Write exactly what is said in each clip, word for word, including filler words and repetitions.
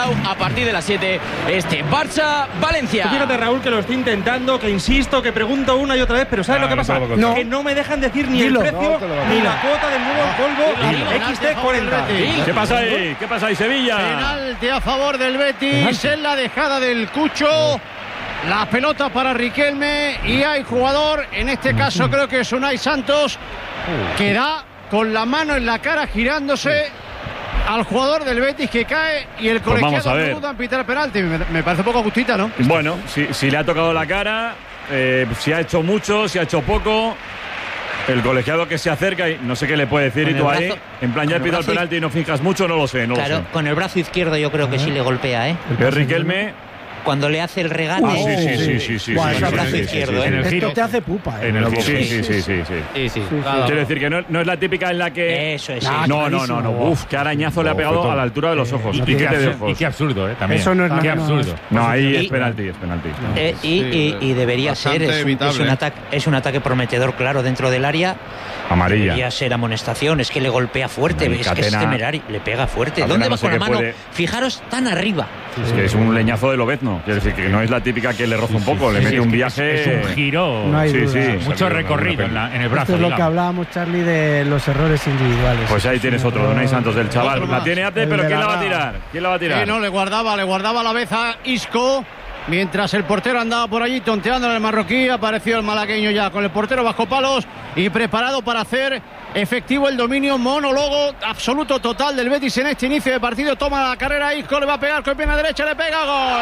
Palau a partir de las siete este Barça-Valencia. Fíjate, Raúl, que lo estoy intentando, que insisto, que pregunto una y otra vez, pero ¿sabes Ah, lo que no pasa? no. Que no me dejan decir ni Dilo. el precio No, te lo voy a ni decir. la cuota del nuevo Volvo X C cuarenta. ¿Qué pasa ahí? ¿Qué pasa ahí, Sevilla? Penalti a favor del Betis en la dejada del Cucho. La pelota para Riquelme y hay jugador, en este caso creo que es Unai Santos, que da con la mano en la cara girándose al jugador del Betis que cae y el Pues vamos a colegiado ver. no duda en pitar penalti. Me, me parece un poco justita, ¿no? Bueno, si, si le ha tocado la cara, eh, si ha hecho mucho, si ha hecho poco. El colegiado que se acerca y no sé qué le puede decir, Con y el tú ahí, brazo- en plan, ya he con el pitado el brazo penalti y no fijas mucho, no lo sé, no Claro, lo sé. con el brazo izquierdo yo creo que sí le golpea, ¿eh? Que Riquelme. Cuando le hace el regate. Ah, sí, sí, sí, sí, sí. Con sí, el sí, brazo sí, sí, izquierdo, sí, ¿eh? sí. Esto giro. te hace pupa, ¿eh? En el Lo giro. Sí, busqué. sí, sí, sí, sí. Sí, sí. Quiero decir que no, no es la típica en la que. Eso es, sí. Ah, No, no, no, no. clarísimo. Uf, qué arañazo le ha No, pegado fue a la altura de los ojos. Y, y, Piquete qué de absurdo, ojos. y qué absurdo, ¿eh? También. Eso no es Qué nada, no, absurdo. No, ahí Y- es penalti, es penalti. Eh, y, y, y debería ser, bastante es un, evitable. es, un ataque, es un ataque prometedor, claro, dentro del área. Amarilla. Debería ser amonestación, es que le golpea fuerte, Y es que es Catena- temerario, le pega fuerte. Catena ¿Dónde no va sé con la qué mano? puede- Fijaros, tan arriba. Es que es un leñazo de Lobezno. Quiero decir que no es la típica que le roza un poco, le Sí, mete sí, un es que viaje. Es, es un giro. No hay Sí, duda. sí. Mucho Salió recorrido en, la- en el brazo. Esto es lo que digamos. hablábamos, Charlie, de los errores individuales. Pues ahí tienes otro, de Unai Santos del chaval. Otro La más. tiene Ate, El pero de ¿quién la la va a grada. tirar? ¿Quién la va a tirar? Eh, no, le guardaba, le guardaba la vez a Isco. Mientras el portero andaba por allí tonteando en el marroquí, apareció el malagueño ya con el portero bajo palos y preparado para hacer efectivo el dominio, monólogo absoluto total del Betis en este inicio de partido. Toma la carrera Isco, le va a pegar con pierna derecha, le pega, gol.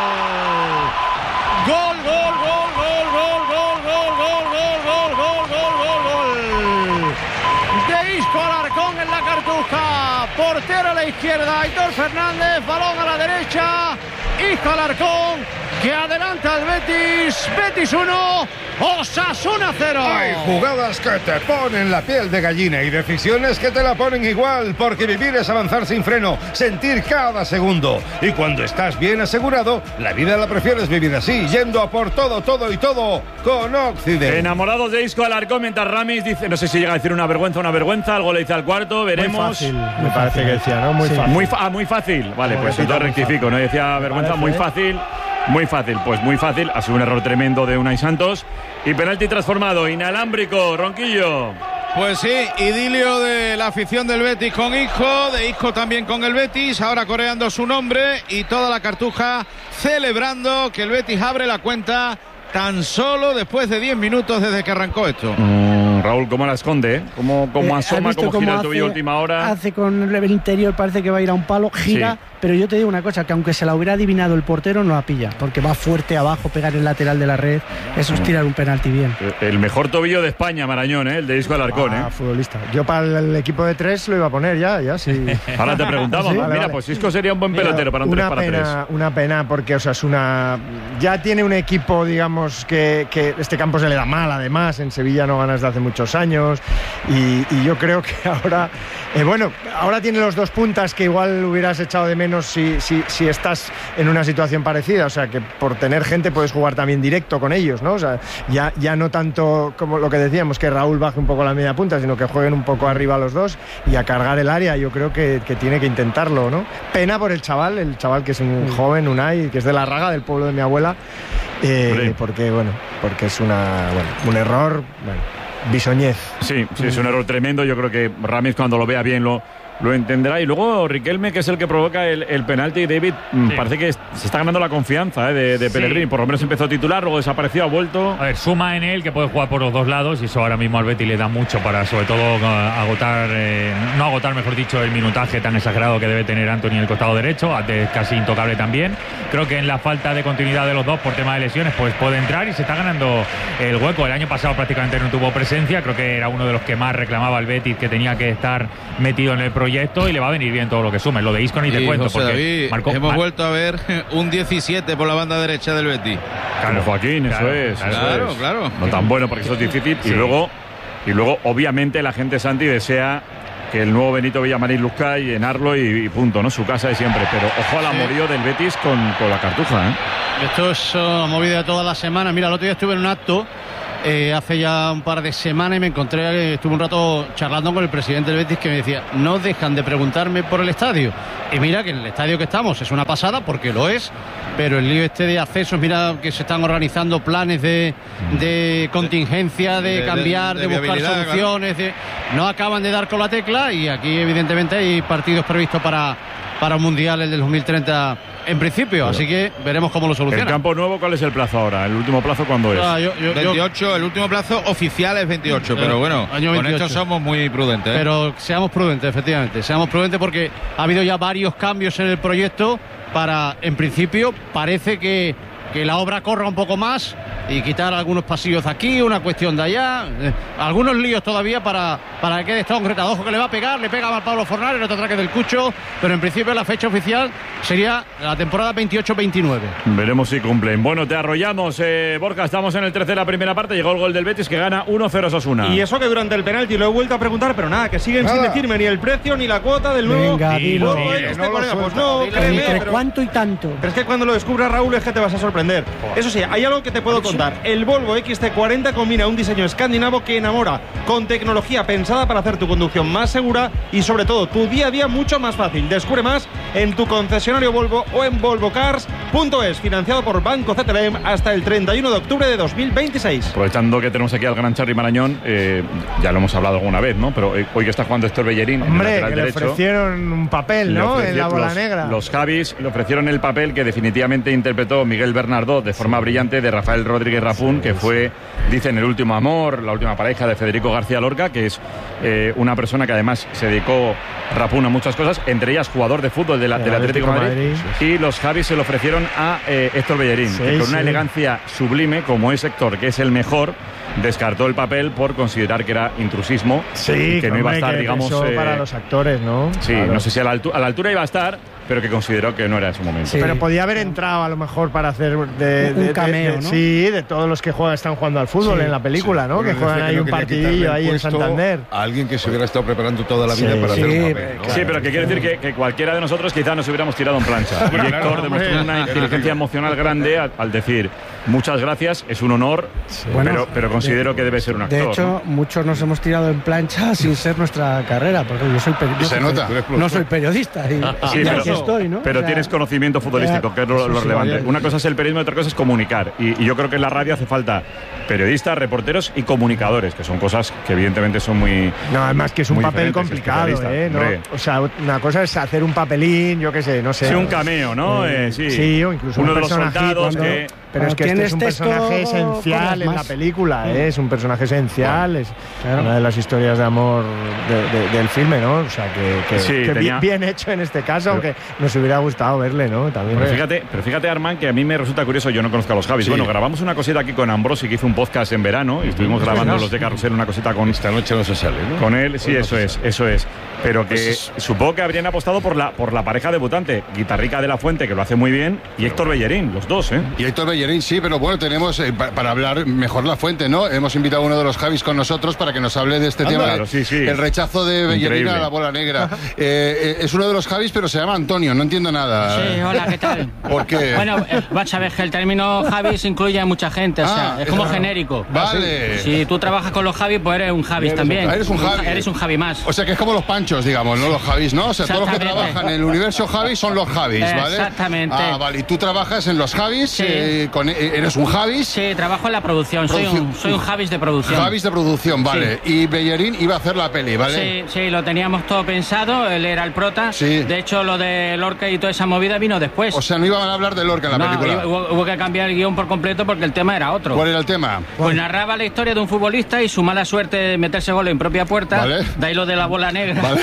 Gol, gol, gol, gol, gol, gol, gol, gol, gol, gol, gol, gol, gol, gol. De Isco Alarcón en la cartuja, portero a la izquierda, Aitor Fernández, balón a la derecha, Isco Alarcón que adelanta al Betis, Betis uno, Osasuna cero. Hay jugadas que te ponen la piel de gallina y decisiones que te la ponen igual, porque vivir es avanzar sin freno, sentir cada segundo. Y cuando estás bien asegurado, la vida la prefieres vivir así, yendo a por todo, todo y todo con Occident. Enamorados de Isco Alarcón, mientras Ramis dice, no sé si llega a decir una vergüenza, una vergüenza, algo le dice al cuarto, Muy veremos. fácil. Me parece que decía, ¿no? Muy Sí. fácil. Muy, fa- ah, muy fácil. Vale, pues entonces rectifico, no decía vergüenza, parece, muy ¿eh? fácil. Muy fácil, pues muy fácil. Ha sido un error tremendo de Unai Santos. Y penalti transformado, inalámbrico, Ronquillo. Pues sí, idilio de la afición del Betis con Isco, de Isco también con el Betis, ahora coreando su nombre y toda la cartuja celebrando que el Betis abre la cuenta tan solo después de diez minutos desde que arrancó esto. Mm, Raúl, ¿cómo la esconde? Eh? ¿Cómo, cómo Eh, ¿has asoma, visto cómo gira el hace- tobillo a última hora? Hace con el interior, parece que va a ir a un palo, gira, Sí. pero yo te digo una cosa, que aunque se la hubiera adivinado el portero, no la pilla, porque va fuerte abajo, pegar el lateral de la red, eso es tirar un penalti bien. El mejor tobillo de España, Marañón, ¿eh? El de Isco Alarcón, Ah, ¿eh? futbolista. Yo para el equipo de tres lo iba a poner ya, ya sí. Ahora te preguntamos, Sí, mira, vale, vale. pues Isco sería un buen Mira, pelotero para un una tres para pena, tres. Una pena porque Osasuna ya tiene un equipo, digamos, que, que este campo se le da mal, además, en Sevilla no ganas de hace muchos años y, y yo creo que ahora, eh, bueno, ahora tiene los dos puntas que igual hubieras echado de menos si, si, si estás en una situación parecida, o sea, que por tener gente puedes jugar también directo con ellos, ¿no? O sea, ya, ya no tanto como lo que decíamos, que Raúl baje un poco la media punta, sino que jueguen un poco arriba los dos y a cargar el área, yo creo que, que tiene que intentarlo, ¿no? Pena por el chaval, el chaval que es un joven, Unai, que es de La Raga, del pueblo de mi abuela, eh, Hombre. porque, bueno, porque es una, bueno, un error, bueno, bisoñez. Sí, sí, es un error tremendo. Yo creo que Ramis, cuando lo vea bien, lo, lo entenderá. Y luego Riquelme, que es el que provoca el, el penalti. David, mm, Sí. parece que se está ganando la confianza, ¿eh? de, de Sí. Pellegrini. Por lo menos empezó titular, luego desapareció, ha vuelto. A ver, suma en él que puede jugar por los dos lados y eso ahora mismo al Betis le da mucho para, sobre todo, eh, agotar, eh, no agotar, mejor dicho, el minutaje tan exagerado que debe tener Anthony en el costado derecho, antes casi intocable también. Creo que en la falta de continuidad de los dos por tema de lesiones, pues puede entrar y se está ganando el hueco. El año pasado prácticamente no tuvo presencia, creo que era uno de los que más reclamaba al Betis, que tenía que estar metido en el proyecto y le va a venir bien todo lo que sume. Lo de Isco ni te Y cuento, José porque David, marcó- hemos mar- vuelto a ver un diecisiete por la banda derecha del Betis. Como Joaquín, claro, eso es. claro, eso claro, es. claro. No tan bueno porque eso es difícil. Sí. Y luego, y luego, obviamente, la gente Santi desea que el nuevo Benito Villamarín luzca y llenarlo y, y punto, ¿no? Su casa de siempre. Pero ojo al amorío del Betis con, con la cartuja, ¿eh? Esto es uh, movida de toda la semana. Mira, el otro día estuve en un acto eh, hace ya un par de semanas y me encontré, estuve un rato charlando con el presidente del Betis que me decía, no dejan de preguntarme por el estadio. Y mira que en el estadio que estamos es una pasada, porque lo es, pero el lío este de accesos, mira que se están organizando planes de, de contingencia, de, de cambiar, de, de, de buscar soluciones, de, no acaban de dar con la tecla, y aquí evidentemente hay partidos previstos para, para un Mundial, el del dos mil treinta en principio, claro. Así que veremos cómo lo solucionan. ¿El campo nuevo cuál es el plazo ahora? ¿El último plazo cuándo es? Ah, yo, yo, veintiocho, yo... el último plazo oficial es veintiocho, eh, pero bueno, con esto somos muy prudentes. ¿eh? Pero seamos prudentes, efectivamente, seamos prudentes porque ha habido ya varios cambios en el proyecto para, en principio, parece que, que la obra corra un poco más y quitar algunos pasillos de aquí, una cuestión de allá, eh, algunos líos todavía para, para que quede esto concretado. Ojo que le va a pegar, le pega a Pablo Fornal, el otro ataque del Cucho, pero en principio la fecha oficial sería la temporada veintiocho veintinueve. Veremos si cumplen. Bueno, te arrollamos, eh, Borja, estamos en el trece de la primera parte, llegó el gol del Betis que gana uno cero Osasuna. Y eso que durante el penalti lo he vuelto a preguntar, pero nada, que siguen nada. sin decirme ni el precio ni la cuota del nuevo. Venga, dilo, dilo, este no colega, pues no, dilo, créeme, ¿entre pero, cuánto y tanto? Pero es que cuando lo descubras, Raúl, es que te vas a sorprender. Oh. Eso sí, hay algo que te puedo contar. El Volvo equis ce cuarenta combina un diseño escandinavo que enamora, con tecnología pensada para hacer tu conducción más segura y sobre todo tu día a día mucho más fácil. Descubre más en tu concesionario Volvo o en volvo cars punto es, financiado por Banco C T L M hasta el treinta y uno de octubre de dos mil veintiséis. Aprovechando que tenemos aquí al gran Charly Marañón, eh, ya lo hemos hablado alguna vez, ¿no? Pero hoy que está jugando Héctor Bellerín, hombre, en el que le derecho, ofrecieron un papel, ¿no? En la bola los, negra. Los Javis le ofrecieron el papel que definitivamente interpretó Miguel Bernardó de forma brillante de Rafael Rodríguez Rafún, que fue, dicen, el último amor, la última pareja de Federico García Lorca, que es eh, una persona que además se dedicó Rafún a muchas cosas, entre ellas jugador de fútbol de la, del Atlético de Madrid, Madrid sí. Y los Javis se lo ofrecieron a eh, Héctor Bellerín, sí, que con sí. una elegancia sublime, como es Héctor, que es el mejor, descartó el papel por considerar que era intrusismo, sí, que no iba a estar, digamos, eh, para los actores, ¿no? Sí, claro. No sé si a la, altu a la altura iba a estar, pero que consideró que no era en su momento. Sí. Pero podía haber entrado a lo mejor para hacer de, de, un cameo, de, de, ¿no? Sí, de todos los que juegan, están jugando al fútbol sí, en la película, sí. ¿no? Bueno, que juegan ahí un partidillo ahí en Santander. A alguien que se hubiera estado preparando toda la vida sí, para sí, hacer un papel, ¿no? Sí, pero que quiere decir que, que cualquiera de nosotros quizás nos hubiéramos tirado en plancha. Y Héctor demostró una inteligencia emocional grande al, al decir muchas gracias, es un honor, sí. bueno, pero, pero considero de, que debe ser un actor. De hecho, ¿no? muchos nos hemos tirado en plancha sin ser nuestra carrera, porque yo soy periodista. Se nota. No soy periodista y, sí, y pero, aquí estoy, ¿no? Pero o sea, tienes conocimiento futbolístico, que es lo, lo relevante. Una cosa es el periodismo y otra cosa es comunicar. Y, y yo creo que en la radio hace falta periodistas, reporteros y comunicadores, que son cosas que evidentemente son muy... No, además que es un papel complicado, ¿eh? ¿no? O sea, una cosa es hacer un papelín, yo qué sé, no sé. Sí, un cameo, ¿no? Eh, eh, sí. sí, o incluso uno un de los soldados cuando, que... Pero es que este es un personaje esencial en la película, ¿eh? Es un personaje esencial, bueno, es claro. una de las historias de amor de, de, del filme, ¿no? O sea, que, que, sí, que tenía... bien, bien hecho en este caso, pero, aunque nos hubiera gustado verle, ¿no? También. Pero fíjate, pero fíjate, Armand, que a mí me resulta curioso, yo no conozco a los Javis. Sí. Bueno, grabamos una cosita aquí con Ambrosi, que hizo un podcast en verano, y estuvimos sí, grabando los de Carrusel, una cosita con... Esta noche no se sale, ¿no? Con él, sí, no eso es, sale. eso es. Pero que pues es... supongo que habrían apostado por la, por la pareja debutante, Guitarrica de la Fuente, que lo hace muy bien, y Héctor Bellerín, los dos, ¿eh? Y Héctor Bellerín, sí, pero bueno, tenemos, eh, pa para hablar mejor La Fuente, ¿no? Hemos invitado a uno de los Javis con nosotros para que nos hable de este Anda, tema, claro, de, sí, sí. el rechazo de Bellerín a la bola negra. eh, eh, es uno de los Javis, pero se llama Antonio, no entiendo nada. Sí, hola, ¿qué tal? ¿Por qué? Bueno, eh, vas a ver que el término Javis incluye a mucha gente, o sea, ah, es como ah, genérico. Vale. Si tú trabajas con los Javis, pues eres un Javis eres también. Un, eres un Javi. Eres un Javi más. O sea, que es como los Panchos, digamos, ¿no? Los Javis, ¿no? O sea, todos los que trabajan en el universo Javis son los Javis, ¿vale? Exactamente. Ah, vale. ¿Y tú trabajas en los Javis? Sí. Eh, con, ¿Eres un Javis? Sí, trabajo en la producción. Soy un, soy un Javis de producción. Javis de producción, vale. Sí. Y Bellerín iba a hacer la peli, ¿vale? Sí, sí, lo teníamos todo pensado. Él era el prota. Sí. De hecho, lo de Lorca y toda esa movida vino después. O sea, no iban a hablar de Lorca en la no, película. Hubo, hubo que cambiar el guión por completo porque el tema era otro. ¿Cuál era el tema? Pues narraba la historia de un futbolista y su mala suerte de meterse gol en propia puerta. Vale. De ahí lo de la bola negra. Vale.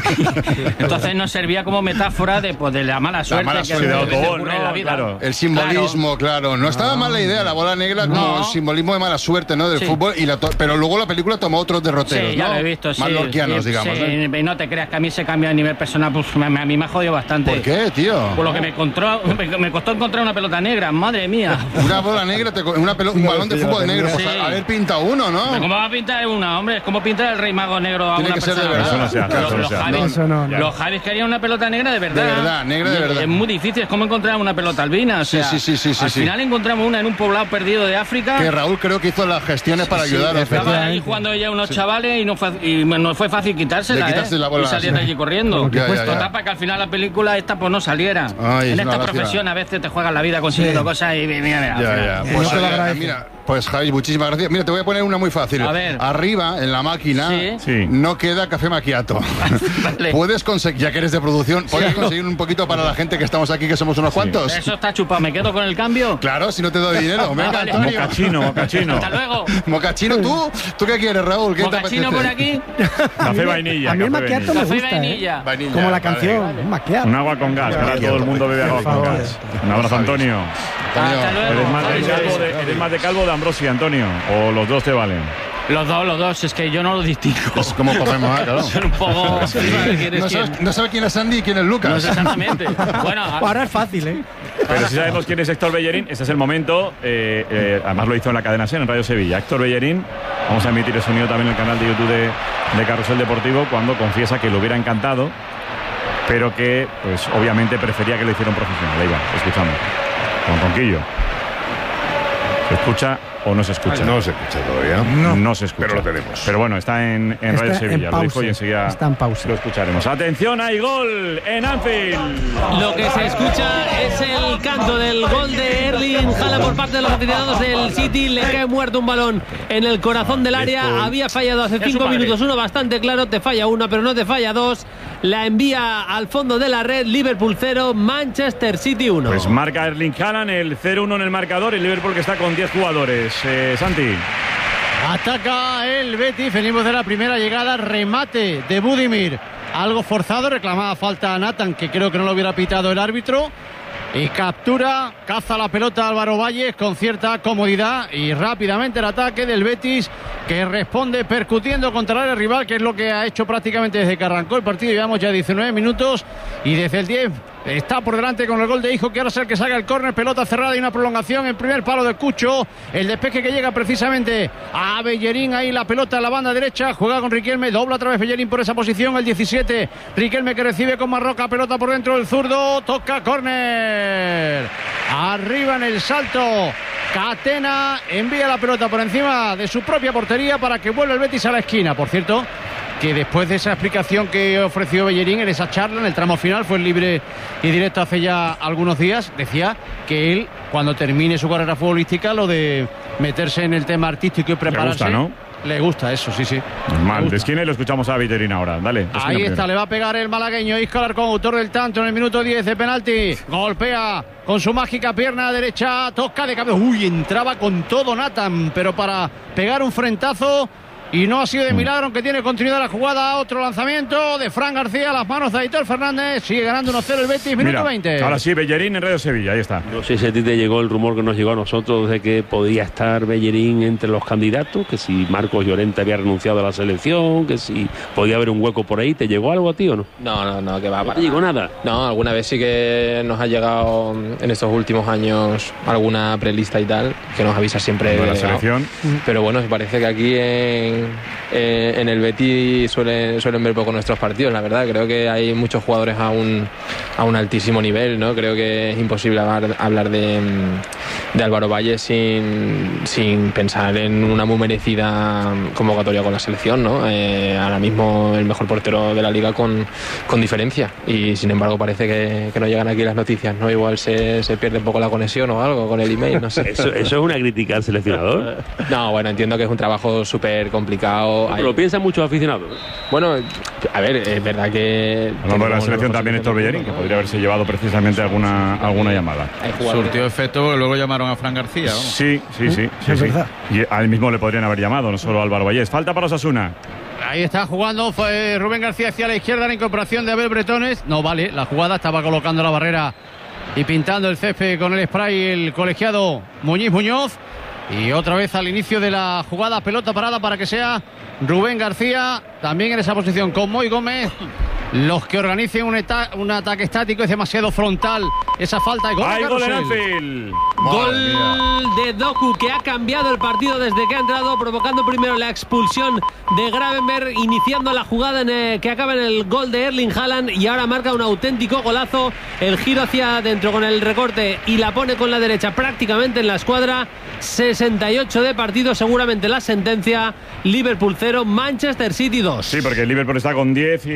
Entonces nos servía como metáfora de, pues, de la mala suerte, la mala que suerte de autogol, ocurre ¿no? en la vida. Claro. El simbolismo, claro. claro. No estaba no. mal la idea, la bola negra como no. simbolismo de mala suerte, ¿no? Del sí. fútbol. Y la pero luego la película tomó otros derroteros, sí, ya ¿no? lo he visto, sí. Más lorquianos, sí, digamos. Sí. ¿no? Y no te creas que a mí se cambia a nivel personal, pues a mí me ha jodido bastante. ¿Por qué, tío? Por lo que me, encontró, me, me costó encontrar una pelota negra, madre mía. Una bola negra, te, una pelo, un balón de fútbol negro, pues sí. haber pintado uno, ¿no? ¿Cómo va a pintar una, hombre? Es como pintar el Rey Mago negro a Tiene una que persona. Ser de verdad. Eso no se hace, los, eso no los, se hace. Javis, no, eso no, los Javis querían una pelota negra de verdad. De verdad, negra de verdad. Es muy difícil, es como encontrar una pelota albina. O sea, sí, sí, sí, sí, al sí, final sí. encontramos una en un poblado perdido de África. Que Raúl creo que hizo las gestiones para sí, ayudar. Estaban ahí jugando ella unos sí. chavales y no fue, y no fue fácil quitársela, de quitarse ¿eh? La bola, y salían sí. allí corriendo. Ya, ya, ya. Total, para que al final la película esta pues no saliera. Ay, en esta gracia. profesión a veces te juegas la vida consiguiendo sí. cosas y mira, mira. Ya, ya. Pues, no mira, pues Javi, muchísimas gracias. Mira, te voy a poner una muy fácil. A ver. Arriba, en la máquina, sí. no queda café macchiato. Vale. Puedes conseguir, ya que eres de producción, puedes sí. conseguir un poquito para la gente que estamos aquí, que somos unos sí. cuantos. Eso está chupado. ¿Me quedo con el cambio? Claro, si no te doy dinero. Venga, vale. Antonio. Mocachino, mocachino. Hasta luego. Mocachino, ¿tú? ¿Tú qué quieres, Raúl? ¿Qué mocachino por aquí. Café vainilla. A mí el macchiato me gusta, vainilla. ¿eh? vainilla. Como la canción, vale. un macchiato. Un agua con gas, ahora todo el mundo bebe agua con gas. Un abrazo, Antonio. Hasta luego. ¿Eres más, de calvo de, ¿Eres más de calvo o de Ambrosi, Antonio? ¿O los dos te valen? Los dos, los dos, es que yo no los distingo. Es como comemos, claro. Son un poco... Sí. No, sabes, no sabes quién es Andy y quién es Lucas. No sé exactamente. Bueno, ahora es fácil, ¿eh? Pero si sabemos quién es Héctor Bellerín, este es el momento. Eh, eh, además lo hizo en la cadena SER, en Radio Sevilla. Héctor Bellerín, vamos a emitir el sonido también en el canal de YouTube de, de Carrusel Deportivo, cuando confiesa que le hubiera encantado, pero que, pues, obviamente prefería que lo hiciera un profesional. Ahí va, escuchamos. Con Conquillo. ¿Se escucha o no se escucha? No se escucha todavía. No, no se escucha. Pero lo tenemos. Pero bueno, está en, en Radio Sevilla. En lo dijo y enseguida está en pausa. Lo escucharemos. Atención, hay gol en Anfield. Lo que se escucha es el canto del gol de Erling Haaland por parte de los aficionados del City. Le cae muerto un balón en el corazón del área. Después, había fallado hace cinco minutos uno bastante claro. Te falla una, pero no te falla dos. La envía al fondo de la red. Liverpool cero, Manchester City uno. Pues marca Erling Haaland el cero uno en el marcador. El Liverpool que está con diez jugadores. Eh, Santi. Ataca el Betis. Venimos de la primera llegada. Remate de Budimir. Algo forzado. Reclamaba falta a Nathan, que creo que no lo hubiera pitado el árbitro. Y captura, caza la pelota Álvaro Valles con cierta comodidad y rápidamente el ataque del Betis, que responde percutiendo contra el rival, que es lo que ha hecho prácticamente desde que arrancó el partido. Llevamos ya diecinueve minutos y desde el diez está por delante con el gol de Hijo, que ahora es el que saca el córner, pelota cerrada y una prolongación en primer palo de Cucho. El despeje que llega precisamente a Bellerín, ahí la pelota en la banda derecha, juega con Riquelme, dobla otra vez Bellerín por esa posición, el diecisiete, Riquelme que recibe con Marroca, pelota por dentro del zurdo, toca córner, arriba en el salto, Catena envía la pelota por encima de su propia portería para que vuelva el Betis a la esquina. Por cierto, que después de esa explicación que ofreció Bellerín en esa charla, en el tramo final, fue libre y directo hace ya algunos días, decía que él, cuando termine su carrera futbolística, lo de meterse en el tema artístico y prepararse... Le gusta, ¿no? Le gusta eso, sí, sí. Normal. De esquina y lo escuchamos a Bellerín ahora. Dale. Ahí está, primero. le va a pegar el malagueño Isco Alarcón, autor del tanto en el minuto diez de penalti. Golpea con su mágica pierna derecha, toca de cabeza. Uy, entraba con todo Nathan, pero para pegar un frentazo... Y no ha sido de milagro, aunque tiene continuidad la jugada. Otro lanzamiento de Fran García a las manos de Aitor Fernández. Sigue ganando uno cero el Betis, minuto Mira, veinte. Ahora sí, Bellerín en Radio Sevilla, ahí está. No sé si a ti te llegó el rumor que nos llegó a nosotros de que podía estar Bellerín entre los candidatos, que si Marcos Llorente había renunciado a la selección, que si podía haber un hueco por ahí. ¿Te llegó algo a ti o no? No, no, no, que va. ¿No te llegó nada? No, alguna vez sí que nos ha llegado en estos últimos años alguna prelista y tal, que nos avisa siempre de la selección. Pero bueno, me parece que aquí en... en en el Betis suelen, suelen ver poco nuestros partidos, la verdad. Creo que hay muchos jugadores a un, a un altísimo nivel, ¿no? Creo que es imposible hablar, hablar de, de Álvaro Valle sin, sin pensar en una muy merecida convocatoria con la selección, ¿no? Eh, ahora mismo el mejor portero de la liga con, con diferencia, y sin embargo parece que, que no llegan aquí las noticias, ¿no? Igual se, se pierde un poco la conexión o algo con el email, no sé. ¿Eso, eso es una crítica al seleccionador? No, bueno, entiendo que es un trabajo súper complicado. Pero lo piensan muchos aficionados. Bueno, a ver, es verdad que... Hablando de la selección también Héctor Bellerín, que podría haberse llevado precisamente alguna, alguna llamada. Surtió efecto porque luego llamaron a Fran García. ¿no? Sí, sí, sí. sí, es sí. verdad. Y a él mismo le podrían haber llamado, no solo a Álvaro Vallés. Falta para Osasuna. Ahí está jugando fue Rubén García hacia la izquierda, la incorporación de Abel Bretones. No vale, la jugada estaba colocando la barrera y pintando el césped con el spray el colegiado Muñiz Muñoz. Y otra vez al inicio de la jugada, pelota parada para que sea Rubén García, también en esa posición con Moy Gómez. los que organicen un, eta- un ataque estático. Es demasiado frontal esa falta. Gol, ¡Hay gol en Anfield! Gol de Doku, que ha cambiado el partido desde que ha entrado, provocando primero la expulsión de Gravenberg, iniciando la jugada en el, que acaba en el gol de Erling Haaland, y ahora marca un auténtico golazo. El giro hacia adentro con el recorte y la pone con la derecha prácticamente en la escuadra. sesenta y ocho de partido, seguramente la sentencia. Liverpool cero, Manchester City dos. Sí, porque el Liverpool está con diez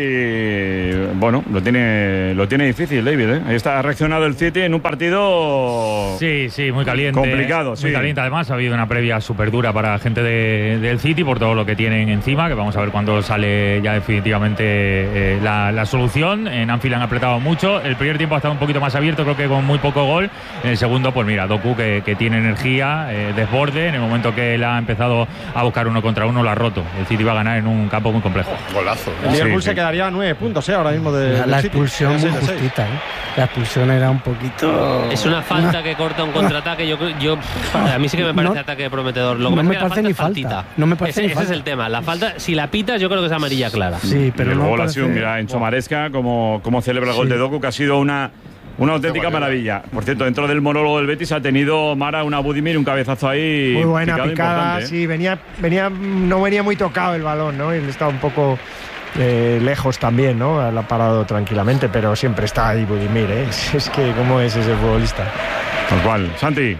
y bueno, lo tiene lo tiene difícil, David, ¿eh? Ahí está, ha reaccionado el City en un partido sí, sí, muy caliente, complicado, sí. Muy caliente. Además ha habido una previa súper dura para gente de, del City por todo lo que tienen encima, que vamos a ver cuándo sale ya definitivamente eh, la, la solución. En Anfield han apretado mucho, el primer tiempo ha estado un poquito más abierto, creo que con muy poco gol. En el segundo, pues mira, Doku que, que tiene energía, eh, desborde, en el momento que él ha empezado a buscar uno contra uno lo ha roto. El City va a ganar en un campo muy complejo. Golazo. El Liverpool sí, se sí. quedaría a nueve puntos, ¿eh? Ahora mismo de La, la del City. expulsión muy seis de seis. justita, ¿eh? La expulsión era un poquito... Es una falta Una- que corta un contraataque. Yo, yo, a mí sí que me parece No- ataque prometedor. Lo que no pasa me es que la parece ni es falta. faltita. No me parece ese, ni ese falta. es el tema. La falta, si la pitas, yo creo que es amarilla clara. Sí, pero el no gol ha parece- sido, mira, en Somaresca, como, como celebra el gol Sí. de Doku, que ha sido una, una auténtica maravilla. Por cierto, dentro del monólogo del Betis ha tenido Mara una Budimir, un cabezazo ahí. Muy buena picado picada, importante, ¿eh? sí, venía, venía, no venía muy tocado el balón, ¿no? Él estaba un poco eh, lejos también, ¿no? La ha parado tranquilamente, pero siempre está ahí Budimir, ¿eh? Es, es que, ¿cómo es ese futbolista? Tal cual. Santi.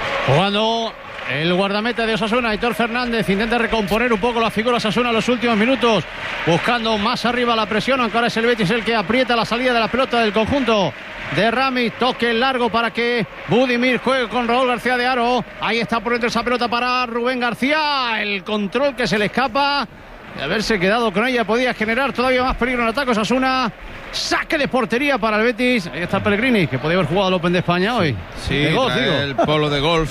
Jugando el guardameta de Osasuna, Aitor Fernández, intenta recomponer un poco la figura Osasuna en los últimos minutos, buscando más arriba la presión, aunque ahora es el Betis el que aprieta la salida de la pelota del conjunto de Rami. Toque largo para que Budimir juegue con Raúl García de Haro. Ahí está por dentro esa pelota para Rubén García. El control que se le escapa. De haberse quedado con ella podía generar todavía más peligro en ataque Osasuna. Saque de portería para el Betis. Ahí está Pellegrini, que podía haber jugado el Open de España hoy. Sí, de golf, trae digo. el polo de golf.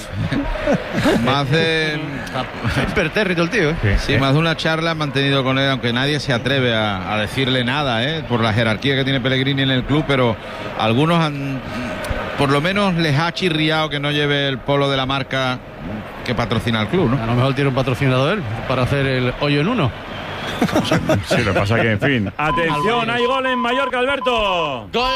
Más de... Impertérrito el tío, ¿eh? Sí, más de una charla han mantenido con él, aunque nadie se atreve a, a decirle nada, ¿eh? Por la jerarquía que tiene Pellegrini en el club, pero algunos han... Por lo menos les ha chirriado que no lleve el polo de la marca que patrocina el club, ¿no? A lo mejor tiene un patrocinador él para hacer el hoyo en uno. Sí, lo que pasa que, en fin. Atención, hay gol en Mallorca, Alberto. Gol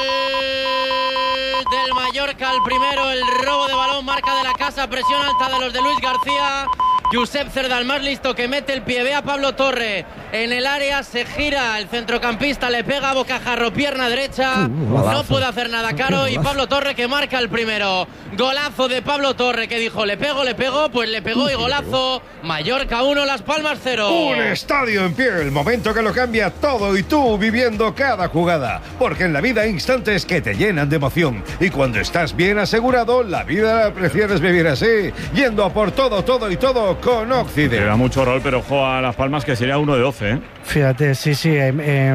del Mallorca, el primero, el robo de balón, marca de la casa, presión alta de los de Luis García. Josep Cerda, el más listo, que mete el pie, ve a Pablo Torre en el área, se gira el centrocampista, le pega a bocajarro, pierna derecha, Uh, no puede hacer nada Caro, y Pablo Torre que marca el primero. Golazo de Pablo Torre, que dijo, le pego, le pego, pues le pegó y golazo. Mallorca uno, Las Palmas cero. Un estadio en pie, el momento que lo cambia todo y tú viviendo cada jugada. Porque en la vida hay instantes que te llenan de emoción. Y cuando estás bien asegurado, la vida la prefieres vivir así. Yendo a por todo, todo y todo con Occident. Le da mucho rol, pero ojo a Las Palmas, que sería uno de doce, ¿eh? Fíjate, sí, sí. Eh, eh,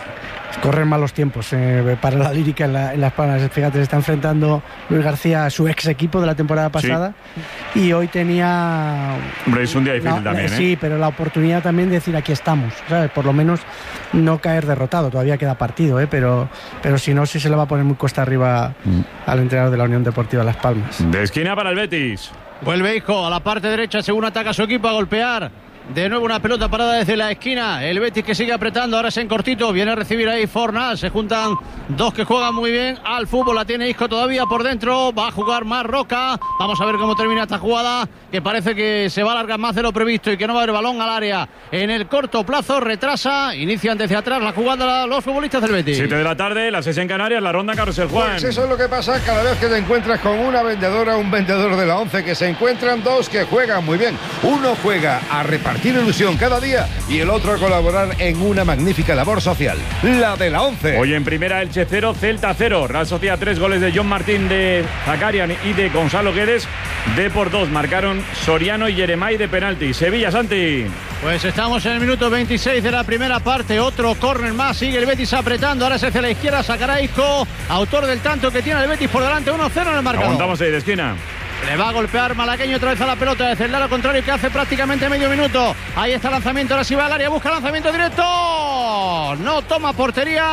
corren malos tiempos eh, para la lírica en, la, en Las Palmas. Fíjate, se está enfrentando Luis García a su ex equipo de la temporada pasada. Sí. Y hoy tenía... Hombre, es un día difícil no, también, ¿eh? Sí, pero la oportunidad también de decir aquí estamos, ¿sabes? Por lo menos no caer derrotado. Todavía queda partido, ¿eh? Pero, pero si no, sí se le va a poner muy cuesta arriba mm. al entrenador de la Unión Deportiva Las Palmas. De esquina para el Betis. Vuelve Isco a la parte derecha, según ataca su equipo, a golpear. De nuevo una pelota parada desde la esquina. El Betis que sigue apretando, ahora es en cortito. Viene a recibir ahí Fornal. Se juntan dos que juegan muy bien al fútbol. La tiene Isco todavía por dentro. Va a jugar más Roca. Vamos a ver cómo termina esta jugada, que parece que se va a alargar más de lo previsto y que no va a haber balón al área. En el corto plazo retrasa. Inician desde atrás la jugada los futbolistas del Betis. siete de la tarde, las seis en Canarias, la ronda Carrusel Juan. Pues eso es lo que pasa cada vez que te encuentras con una vendedora, un vendedor de la once, que se encuentran dos que juegan muy bien. Uno juega a repartir ilusión cada día y el otro a colaborar en una magnífica labor social, la de la once. Hoy en primera Elche cero, Celta cero. Real Sociedad tres, goles de John Martín, de Zakarian y de Gonzalo Guedes. De por dos marcaron Soriano y Yeremay de penalti. Sevilla, Santi. Pues estamos en el minuto veintiséis de la primera parte. Otro córner más, sigue el Betis apretando. Ahora se hace a la izquierda, sacará Isco, autor del tanto que tiene el Betis por delante, uno cero en el marcador. Aguantamos ahí de esquina. Le va a golpear Malagueño otra vez a la pelota, desde el lado contrario, que hace prácticamente medio minuto. Ahí está el lanzamiento, ahora sí va al área, busca lanzamiento directo. No toma portería.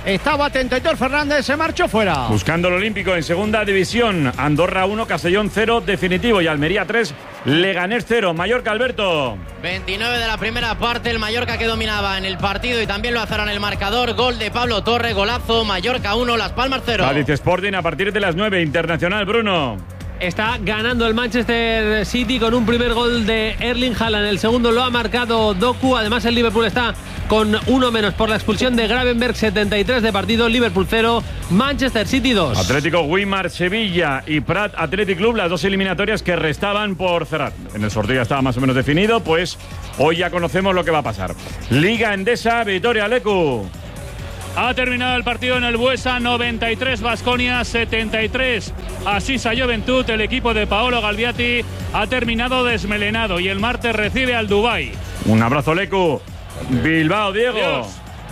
Estaba atento Aitor Fernández, se marchó fuera. Buscando el olímpico en segunda división. Andorra uno, Castellón cero, definitivo. Y Almería tres, Leganés cero. Mallorca, Alberto. veintinueve de la primera parte, el Mallorca que dominaba en el partido y también lo azaron el marcador. Gol de Pablo Torre, golazo. Mallorca uno, Las Palmas cero. Cádiz Sporting a partir de las nueve. Internacional, Bruno. Está ganando el Manchester City con un primer gol de Erling Haaland. El segundo lo ha marcado Doku. Además, el Liverpool está con uno menos por la expulsión de Gravenberch. setenta y tres de partido. Liverpool cero, Manchester City dos. Atlético Weimar, Sevilla y Prat Athletic Club, las dos eliminatorias que restaban por cerrar. En el sorteo ya estaba más o menos definido, pues hoy ya conocemos lo que va a pasar. Liga Endesa, Vitoria Leku. Ha terminado el partido en el Buesa, noventa y tres Baskonia, setenta y tres Asisa Juventud. El equipo de Paolo Galviati ha terminado desmelenado y el martes recibe al Dubái. Un abrazo, Leku. Bilbao, Diego. Dios.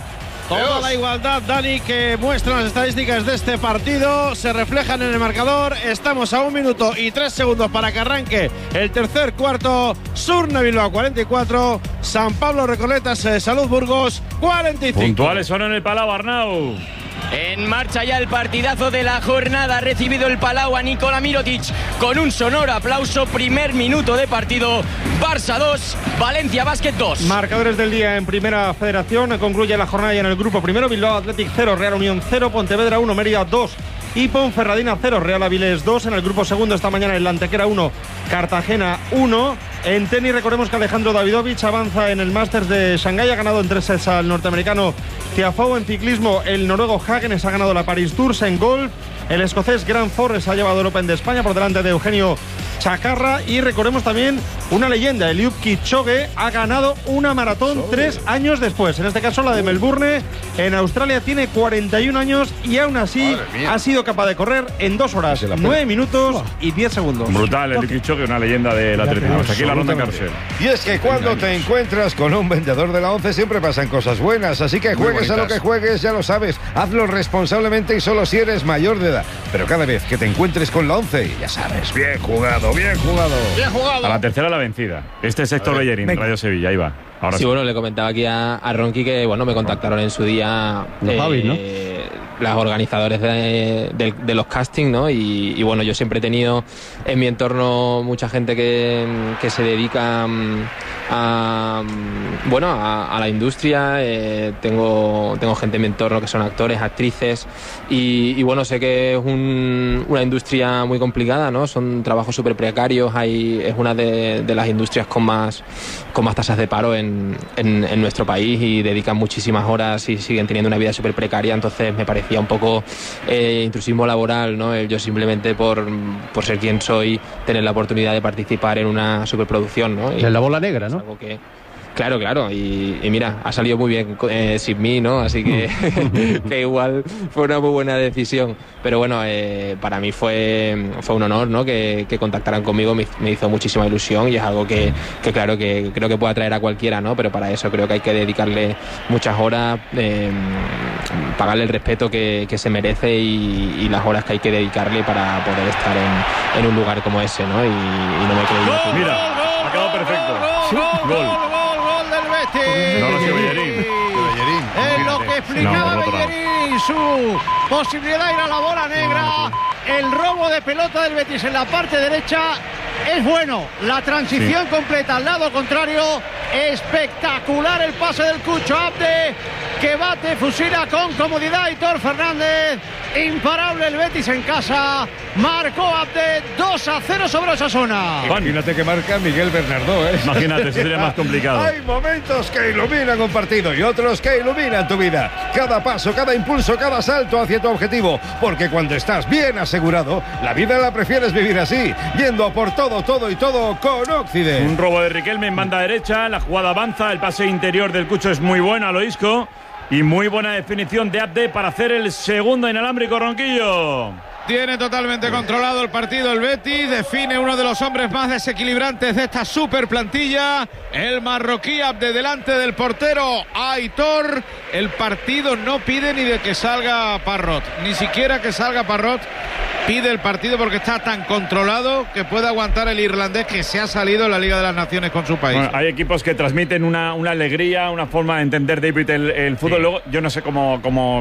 Toda la igualdad, Dani, que muestran las estadísticas de este partido se reflejan en el marcador. Estamos a un minuto y tres segundos para que arranque el tercer cuarto. Surne Bilbao cuarenta y cuatro, San Pablo Recoletas Salud Burgos cuarenta y cinco. Puntuales son en el Palau, Arnau. En marcha ya el partidazo de la jornada. Ha recibido el Palau a Nikola Mirotic con un sonoro aplauso. Primer minuto de partido. Barça dos, Valencia Basket dos. Marcadores del día en Primera Federación. Concluye la jornada ya en el grupo primero. Bilbao Athletic cero, Real Unión cero, Pontevedra uno, Mérida dos y Ponferradina cero, Real Avilés dos. En el grupo segundo esta mañana el Antequera uno, Cartagena uno. En tenis recordemos que Alejandro Davidovich avanza en el Masters de Shanghái. Ha ganado en tres sets al norteamericano Tiafoe. En ciclismo el noruego Hagenes ha ganado la Paris Tours. En golf el escocés Grant Forrest ha llevado el Open de España por delante de Eugenio Chacarra. Y recordemos también una leyenda, Eliud Kipchoge ha ganado una maratón tres años después, en este caso la de Melbourne en Australia. Tiene cuarenta y un años y aún así ha sido capaz de correr en dos horas, nueve minutos y diez segundos. Brutal, Eliud Kipchoge, una leyenda del atletismo. Hasta aquí la ronda en carrusel. Y es que cuando te encuentras con un vendedor de la once siempre pasan cosas buenas, así que juegues a lo que juegues, ya lo sabes, hazlo responsablemente y solo si eres mayor de edad. Pero cada vez que te encuentres con la once, ya sabes, bien jugado, bien jugado. Bien jugado. A la tercera la vencida. Este es Héctor Bellerín, Radio Sevilla, ahí va. Ahora sí, sí, bueno, le comentaba aquí a, a Ronqui que, bueno, me contactaron en su día los eh, Javis, ¿no? los organizadores de, de, de los castings, ¿no? Y, y bueno, yo siempre he tenido en mi entorno mucha gente que, que se dedica a, bueno, a, a la industria. Eh, tengo, tengo gente en mi entorno que son actores, actrices y, y bueno, sé que es un, una industria muy complicada, ¿no? Son trabajos súper precarios. Hay, es una de, de las industrias con más, con más tasas de paro en, en, en nuestro país y dedican muchísimas horas y siguen teniendo una vida súper precaria. Entonces me parecía un poco eh, intrusismo laboral, ¿no? El yo simplemente por, por ser quien soy tener la oportunidad de participar en una superproducción, ¿no? Y en la bola negra, ¿no? Algo que, claro, claro, y, y mira, ha salido muy bien eh, sin mí, ¿no? Así que, que igual fue una muy buena decisión. Pero bueno, eh, para mí fue, fue un honor, ¿no? Que, que contactaran conmigo, me, me hizo muchísima ilusión y es algo que, que claro, que creo que puede atraer a cualquiera, ¿no? Pero para eso creo que hay que dedicarle muchas horas, eh, pagarle el respeto que, que se merece y, y las horas que hay que dedicarle para poder estar en, en un lugar como ese, ¿no? Y, y no me creo. Mira, acabó perfecto. Gol, gol, gol, gol del Betis. No lo sé, Bellerín. Es lo que explicaba No, Bellerín, su posibilidad de ir a la bola negra. El robo de pelota del Betis en la parte derecha es bueno. La transición Sí. completa al lado contrario. Espectacular el pase del Cucho Abde, que bate, fusila con comodidad Aitor Fernández. Imparable el Betis en casa. Marcó Abde dos a cero sobre Osasuna. Imagínate que marca Miguel Bernardó, ¿eh? Imagínate, eso sería más complicado. Hay momentos que iluminan un partido y otros que iluminan tu vida. Cada paso, cada impulso, cada salto hacia tu objetivo. Porque cuando estás bien asegurado, la vida la prefieres vivir así, yendo a por todo, todo y todo con Occident. Un robo de Riquelme en banda derecha, la jugada avanza, el pase interior del Cucho es muy bueno a lo Isco y muy buena definición de Abde para hacer el segundo inalámbrico, Ronquillo. Tiene totalmente controlado el partido el Betis, define uno de los hombres más desequilibrantes de esta super plantilla, el marroquí Abde delante del portero Aitor. El partido no pide ni de que salga Parrot, ni siquiera que salga Parrot pide el partido porque está tan controlado que puede aguantar el irlandés que se ha salido en la Liga de las Naciones con su país. Bueno, hay equipos que transmiten una, una alegría, una forma de entender, David, el, el fútbol. Sí. Luego, yo no sé cómo, cómo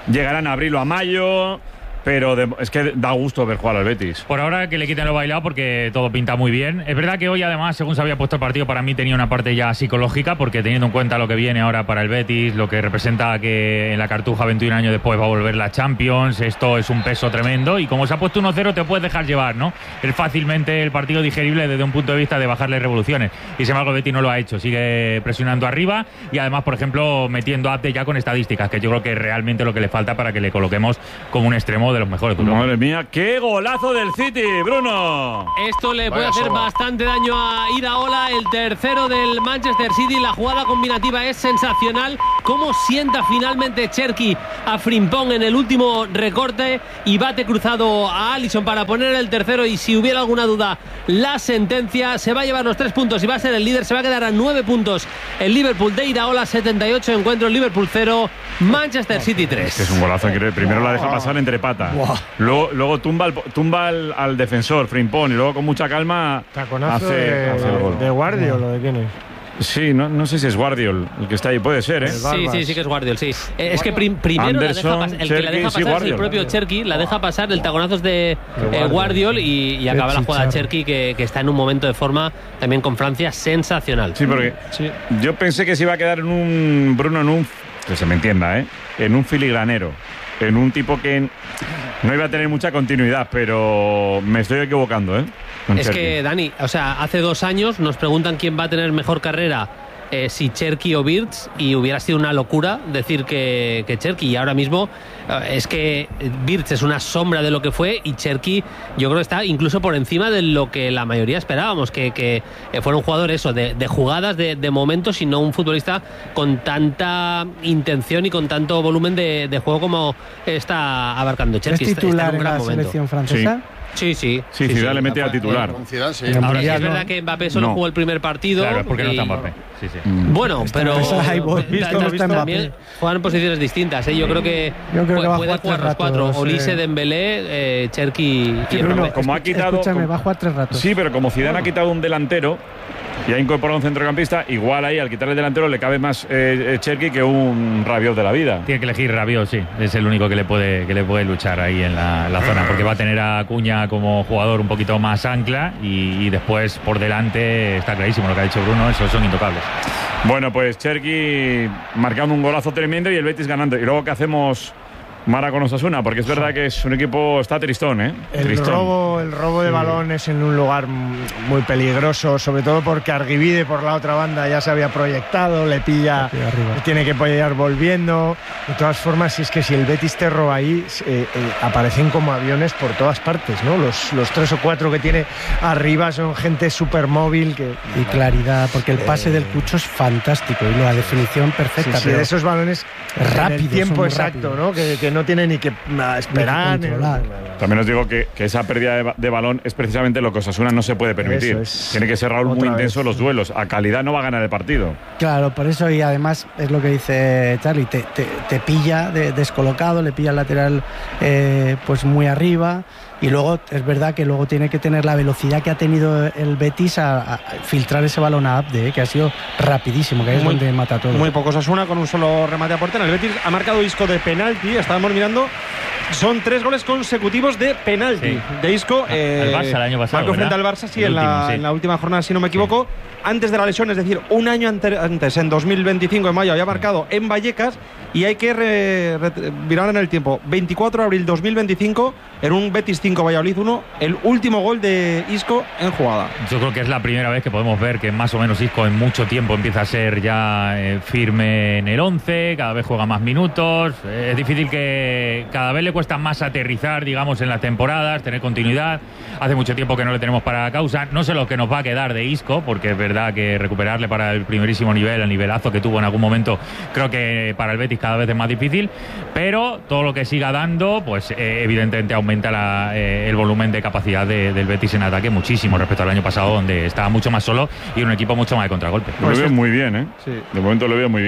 llegarán a abril o a mayo. Pero de, es que da gusto ver jugar al Betis. Por ahora que le quiten lo bailado porque todo pinta muy bien. Es verdad que hoy además, según se había puesto el partido, para mí tenía una parte ya psicológica, porque teniendo en cuenta lo que viene ahora para el Betis, lo que representa que en la Cartuja veintiún años después va a volver la Champions, esto es un peso tremendo y como se ha puesto uno cero te puedes dejar llevar, ¿no? Es fácilmente el partido digerible desde un punto de vista de bajarle revoluciones y sin embargo el Betis no lo ha hecho, sigue presionando arriba y además, por ejemplo, metiendo a Abde ya con estadísticas, que yo creo que es realmente lo que le falta para que le coloquemos como un extremo de los mejores. Madre mía, qué golazo del City, Bruno. Esto le puede hacer bastante daño a Iraola, el tercero del Manchester City. La jugada combinativa es sensacional. Cómo sienta finalmente Cherki a Frimpong en el último recorte y bate cruzado a Alisson para poner el tercero. Y si hubiera alguna duda, la sentencia se va a llevar los tres puntos y va a ser el líder. Se va a quedar a nueve puntos el Liverpool de Iraola, setenta y ocho encuentros, Liverpool cero, Manchester City tres. Es que es un golazo increíble. Primero la deja pasar entre patas. Wow. Luego, luego tumba, al, tumba al, al defensor, Frimpong, y luego con mucha calma taconazo hace, de, hace el gol. ¿De Guardiol o de quién es? Sí, no, no sé si es Guardiol el que está ahí, puede ser, ¿eh? Sí, sí, sí que es Guardiol, sí. Eh, es que prim, primero Anderson, la deja pas- el Cherki, que la deja sí, pasar es el propio Cherki, la deja pasar, el taconazo es de eh, Guardiol y, y acaba la jugada Cherki que, que está en un momento de forma también con Francia sensacional. Sí, porque sí. Yo pensé que se iba a quedar en un, Bruno, en un, que se me entienda, ¿eh? En un filigranero, en un tipo que no iba a tener mucha continuidad, pero me estoy equivocando, ¿eh? Con es Cherki. que, Dani, o sea, hace dos años nos preguntan quién va a tener mejor carrera, eh, si Cherki o Wirtz, y hubiera sido una locura decir que, que Cherki, y ahora mismo eh, es que Wirtz es una sombra de lo que fue y Cherki yo creo que está incluso por encima de lo que la mayoría esperábamos, que, que fuera un jugador eso, de, de jugadas, de, de momentos, y no un futbolista con tanta intención y con tanto volumen de, de juego como está abarcando Cherki. ¿Es titular está en un en gran la momento. selección francesa? Sí. Sí, sí. Sí, sí, Zidane sí. le mete al titular. Zidane, sí. Ahora sí es verdad que Mbappé solo no. jugó el primer partido. Claro, porque no y... está Mbappé. Sí, sí. Bueno, pero visto, visto, también juegan en posiciones distintas, ¿eh? Yo creo que, Yo creo que va a puede jugar jugar los tres cuatro. ratos, Olise, eh. Dembélé, eh, Cherki y Bruno, Mbappé. como ha quitado, Escúchame, como, va a jugar tres ratos. Sí, pero como Zidane ha quitado un delantero y ha incorporado un centrocampista, igual ahí al quitar el delantero le cabe más eh, Cherki que un Rabiot de la vida. Tiene que elegir Rabiot, sí. Es el único que le puede que le puede luchar ahí en la, en la zona, porque va a tener a Acuña como jugador un poquito más ancla y, y después por delante está clarísimo lo que ha dicho Bruno, esos son intocables. Bueno, pues Cherki marcando un golazo tremendo y el Betis ganando. Y luego, ¿qué hacemos, Mara, con Osasuna? Porque es verdad que es un equipo, está tristón, ¿eh? El Tristón. robo, el robo de balón es en un lugar muy peligroso, sobre todo porque Arguivide por la otra banda ya se había proyectado, le pilla, tiene que apoyar volviendo. De todas formas, si es que si el Betis te roba ahí, eh, eh, aparecen como aviones por todas partes, ¿no? Los, los tres o cuatro que tiene arriba son gente súper móvil. Que, y claridad, porque el pase eh, del Cucho es fantástico y la definición perfecta. Sí, sí, pero esos balones rápido, el tiempo exacto, ¿no? Que, que no tiene ni que esperar. Ni que También os digo que, que esa pérdida de, de balón es precisamente lo que Osasuna no se puede permitir. Es tiene que ser Raúl muy intenso vez. los duelos. A calidad no va a ganar el partido. Claro, por eso, y además es lo que dice Charlie, te, te, te pilla de, descolocado, le pilla el lateral eh, pues muy arriba. Y luego es verdad que luego tiene que tener la velocidad que ha tenido el Betis a, a filtrar ese balón a Abde, ¿eh? Que ha sido rapidísimo, que es muy, donde mata todo. Muy pocos Osasuna con un solo remate a portería. El Betis ha marcado Isco de penalti, estábamos mirando. Son tres goles consecutivos de penalti sí. de Isco. Al eh, Barça el año pasado. Marcó frente al Barça, sí, en, último, la, sí, en la última jornada, si no me equivoco. Sí. Antes de la lesión, es decir, un año antes, en dos mil veinticinco, en mayo, había marcado en Vallecas. Y hay que re, re, virar en el tiempo. veinticuatro de abril dos mil veinticinco, en un Betis cinco, Valladolid uno, el último gol de Isco en jugada. Yo creo que es la primera vez que podemos ver que más o menos Isco en mucho tiempo empieza a ser ya eh, firme en el once, cada vez juega más minutos. Eh, es difícil que cada vez le cuesta más aterrizar, digamos, en las temporadas, tener continuidad. Hace mucho tiempo que no le tenemos para la causa. No sé lo que nos va a quedar de Isco, porque es verdad que recuperarle para el primerísimo nivel, el nivelazo que tuvo en algún momento, creo que para el Betis cada vez es más difícil, pero todo lo que siga dando, pues eh, evidentemente aumenta la, eh, el volumen de capacidad de, del Betis en ataque muchísimo respecto al año pasado, donde estaba mucho más solo y un equipo mucho más de contragolpe. Lo veo muy bien, ¿eh? Sí. De momento lo veo muy bien.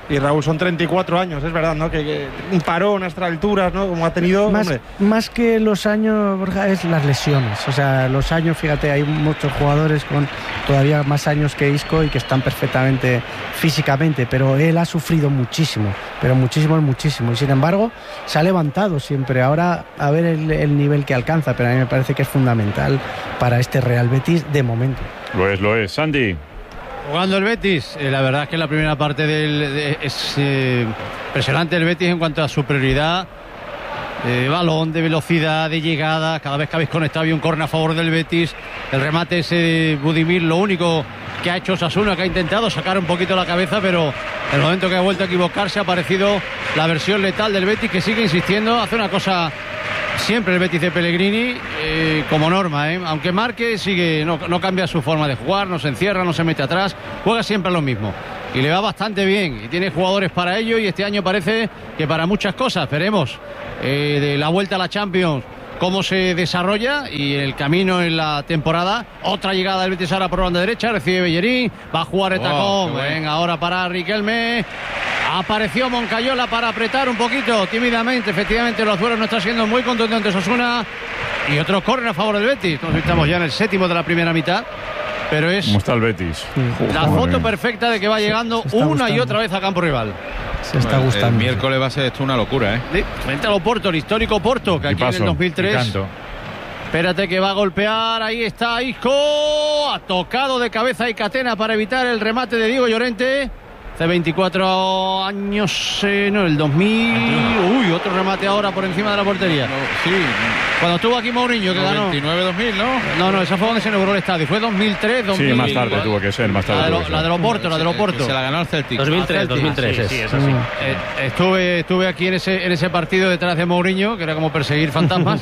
Y Raúl, son treinta y cuatro años, es verdad, ¿no? Que, que un parón a estas alturas, ¿no? Como ha tenido. Más, hombre. más que los años, Borja, es las lesiones. O sea, los años, fíjate, hay muchos jugadores con todavía más años que Isco y que están perfectamente físicamente, pero él ha sufrido muchísimo, pero muchísimo, muchísimo. Y sin embargo, se ha levantado siempre. Ahora, a ver el, el nivel que alcanza, pero a mí me parece que es fundamental para este Real Betis de momento. Lo es, lo es. Sandy. Jugando el Betis, eh, la verdad es que la primera parte del, de, es eh, impresionante el Betis en cuanto a superioridad de balón, de velocidad, de llegada. Cada vez que habéis conectado hay un córner a favor del Betis. El remate ese de Budimir, lo único que ha hecho Osasuna, que ha intentado sacar un poquito la cabeza, pero en el momento que ha vuelto a equivocarse ha aparecido la versión letal del Betis, que sigue insistiendo, hace una cosa siempre el Betis de Pellegrini, eh, como norma, ¿eh? Aunque marque, sigue, no, no cambia su forma de jugar, no se encierra, no se mete atrás, juega siempre lo mismo. Y le va bastante bien, y tiene jugadores para ello, y este año parece que para muchas cosas. Veremos eh, de la vuelta a la Champions cómo se desarrolla y el camino en la temporada. Otra llegada del Betis ahora por banda derecha, recibe Bellerín, va a jugar el tacón. Oh, venga, ahora para Riquelme. Apareció Moncayola para apretar un poquito tímidamente. Efectivamente, los duelos no está siendo muy contundentes Osasuna. Y otro córner a favor del Betis. Nos estamos ya en el séptimo de la primera mitad. Pero es ¿Cómo está el Betis? la foto perfecta de que va llegando una gustando. y otra vez a campo rival. Se está gustando. El miércoles va a ser esto una locura, ¿eh? Sí, frente al Oporto, el histórico Porto, que aquí en el dos mil tres. Espérate que va a golpear. Ahí está Isco. Ha tocado de cabeza y Catena para evitar el remate de Diego Llorente. Hace veinticuatro años, eh, no, el dos mil. Uy, otro remate ahora por encima de la portería. No, sí. Cuando estuvo aquí Mourinho, que ganó. veintinueve dos mil, ¿no? No, no, esa fue donde se inauguró el estadio. Fue dos mil tres, dos mil. Sí, más tarde tuvo que ser, más tarde. La de, lo, la de Oporto, la de Oporto. Se la ganó el Celtic. dos mil tres, dos mil tres. Sí, sí, es así. Eh, estuve, estuve aquí en ese, en ese partido detrás de Mourinho, que era como perseguir fantasmas.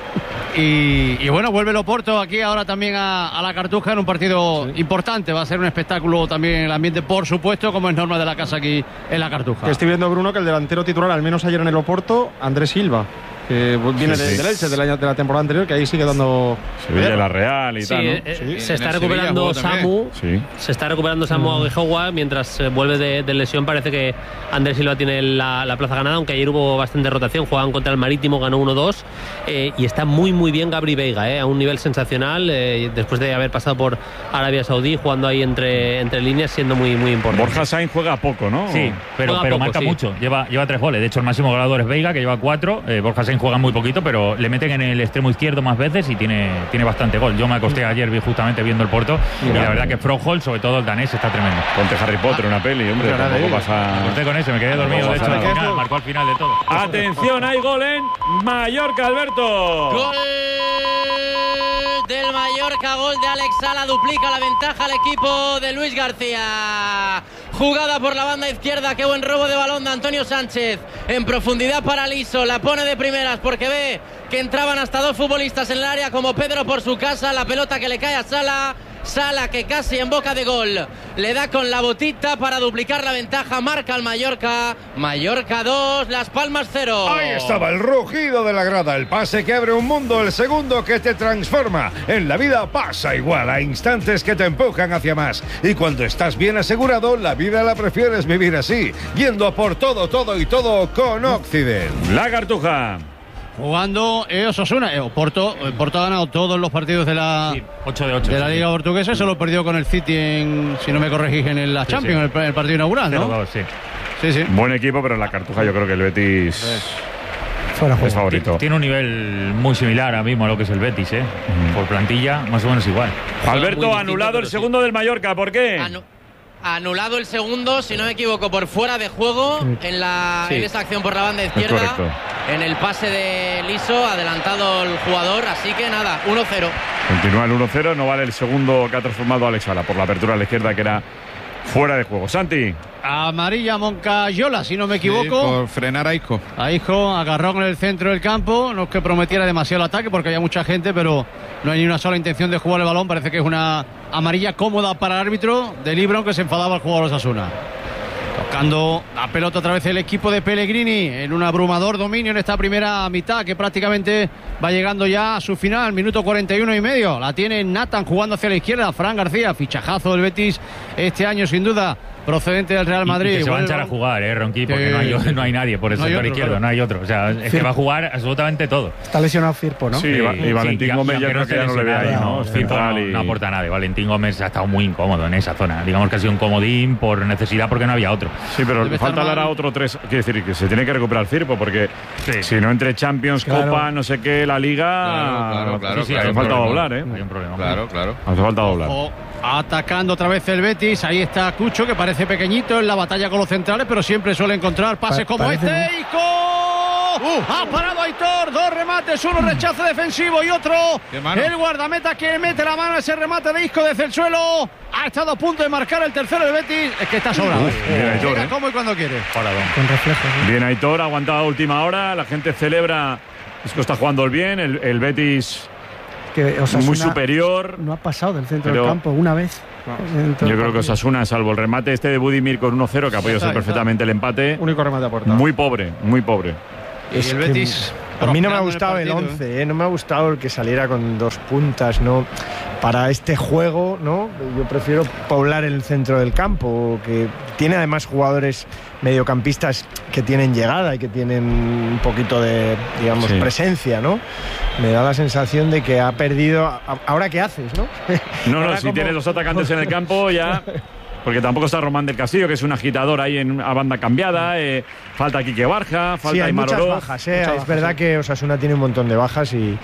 Y, y bueno, vuelve el Oporto aquí ahora también a, a la Cartuja en un partido sí. importante. Va a ser un espectáculo también en el ambiente, por supuesto, como es norma de la casa aquí en la Cartuja. Estoy viendo, Bruno, que el delantero titular, al menos ayer en el Oporto, Andrés Silva, que viene sí, de, sí. del Elche, del año, de la temporada anterior, que ahí sigue dando Sevilla, la Real y sí, tal, ¿no? eh, sí, se está recuperando Samu sí. se está recuperando Samu mm. Aguijoa mientras eh, vuelve de, de lesión. Parece que Andrés Silva tiene la, la plaza ganada, aunque ayer hubo bastante rotación. Jugaban contra el Marítimo, ganó uno dos, eh, y está muy muy bien Gabri Veiga, eh, a un nivel sensacional, eh, después de haber pasado por Arabia Saudí, jugando ahí entre, entre líneas, siendo muy muy importante. Borja Sainz juega poco, ¿no? Sí, pero, pero poco, marca sí. mucho, lleva, lleva tres goles. De hecho, el máximo goleador es Veiga, que lleva cuatro. eh, Borja Sainz juega muy poquito, pero le meten en el extremo izquierdo más veces y tiene, tiene bastante gol. Yo me acosté ayer justamente viendo el Porto y la verdad que Froholt, sobre todo el danés, está tremendo. Ponte Harry Potter, una peli, hombre, no, tampoco pasa... Me acosté con ese, me quedé dormido, de hecho, al final, marcó al final de todo. Atención, hay gol en Mallorca, Alberto. Gol del Mallorca, gol de Alex Sala, duplica la ventaja al equipo de Luis García. Jugada por la banda izquierda, qué buen robo de balón de Antonio Sánchez. En profundidad para Liso, la pone de primeras porque ve que entraban hasta dos futbolistas en el área como Pedro por su casa. La pelota que le cae a Sala. Sala que casi en boca de gol le da con la botita para duplicar la ventaja. Marca el Mallorca. Mallorca dos, Las Palmas cero. Ahí estaba el rugido de la grada, el pase que abre un mundo, el segundo que te transforma. En la vida pasa igual, a instantes que te empujan hacia más. Y cuando estás bien asegurado, la vida la prefieres vivir así, yendo a por todo, todo y todo con Occident. La Cartuja. Jugando eh, Osasuna, eh, Porto, eh, Porto ha ganado todos los partidos de la sí, ocho de, ocho, de la sí, Liga sí. Portuguesa, se lo perdió con el City en, si no me corregís, en la sí, Champions, sí. El, el partido inaugural, ¿no? cero dos, sí. Sí, sí. Buen equipo, pero en la Cartuja yo creo que el Betis sí. Fuera es favorito. Tiene un nivel muy similar ahora mismo a lo que es el Betis, ¿eh? Mm. Por plantilla, más o menos igual. Alberto, anulado el segundo sí. del Mallorca, ¿por qué? Anu Anulado el segundo, si no me equivoco, por fuera de juego en, la, sí. en esa acción por la banda izquierda. En el pase de Liso, adelantado el jugador, así que nada, uno cero. Continúa el uno cero, no vale el segundo que ha transformado Alex Sala por la apertura a la izquierda, que era fuera de juego. Santi. Amarilla Moncayola, si no me equivoco. Sí, por frenar a Isco. A Isco, agarró en el centro del campo. No es que prometiera demasiado el ataque porque había mucha gente, pero no hay ni una sola intención de jugar el balón. Parece que es una amarilla cómoda para el árbitro de Libro, que se enfadaba al jugador Osasuna. Buscando la pelota otra vez el equipo de Pellegrini en un abrumador dominio en esta primera mitad que prácticamente va llegando ya a su final, minuto cuarenta y uno y medio. La tiene Nathan jugando hacia la izquierda, Fran García, fichajazo del Betis este año sin duda, procedente del Real Madrid. Y que se va a echar a jugar, ¿eh, Ronqui? Porque no, hay, no hay nadie por el no sector otro, izquierdo, claro. No hay otro. O sea, es sí. que va a jugar absolutamente todo. Está lesionado Firpo, ¿no? Sí, y, y Valentín sí, Gómez ya creo que ya no le ve ahí, ¿no? Firpo no, y... no aporta nada. Valentín Gómez ha estado muy incómodo en esa zona. Digamos que ha sido un comodín por necesidad porque no había otro. Sí, pero le falta dar a otro tres. Quiere decir que se tiene que recuperar Firpo porque sí. si no entre Champions, claro. Copa, no sé qué, la Liga. Claro, claro, claro. Sí, sí, hace falta doblar, ¿eh? Hay un problema. Claro, claro. Hace falta doblar. Ojo, atacando otra vez el Betis. Ahí está Cucho, que parece pequeñito en la batalla con los centrales, pero siempre suele encontrar pases pa como este. ¿No? ¡Ico! Uh, ha parado Aitor, dos remates, uno rechazo defensivo y otro el guardameta que mete la mano a ese remate de Isco desde el suelo. Ha estado a punto de marcar el tercero del Betis. Es que está sobrado. Uf, bien Aitor, llega ¿eh? como y cuando quiere. Con reflejos. ¿eh? Bien Aitor, aguantado a última hora. La gente celebra. Isco está jugando bien. El, el Betis que Osasuna muy superior. No ha pasado del centro del campo una vez. No. Yo creo que Osasuna, salvo el remate este de Budimir con uno cero, que ha podido ser perfectamente el empate. Único remate a puerta. Muy pobre, muy pobre. Y el Betis. A mí no me ha gustado el once, ¿eh? No me ha gustado el que saliera con dos puntas, ¿no? Para este juego, ¿no? Yo prefiero poblar el centro del campo, que tiene además jugadores mediocampistas que tienen llegada y que tienen un poquito de, digamos, sí. presencia, ¿no? Me da la sensación de que ha perdido. ¿Ahora qué haces, no? No, no, si como... tienes dos atacantes en el campo ya. Porque tampoco está Román del Castillo, que es un agitador ahí en a banda cambiada. Eh, falta Quique Barja, falta sí, hay Aymar muchas Oroz. bajas, eh. muchas es bajas, verdad sí. que Osasuna tiene un montón de bajas y,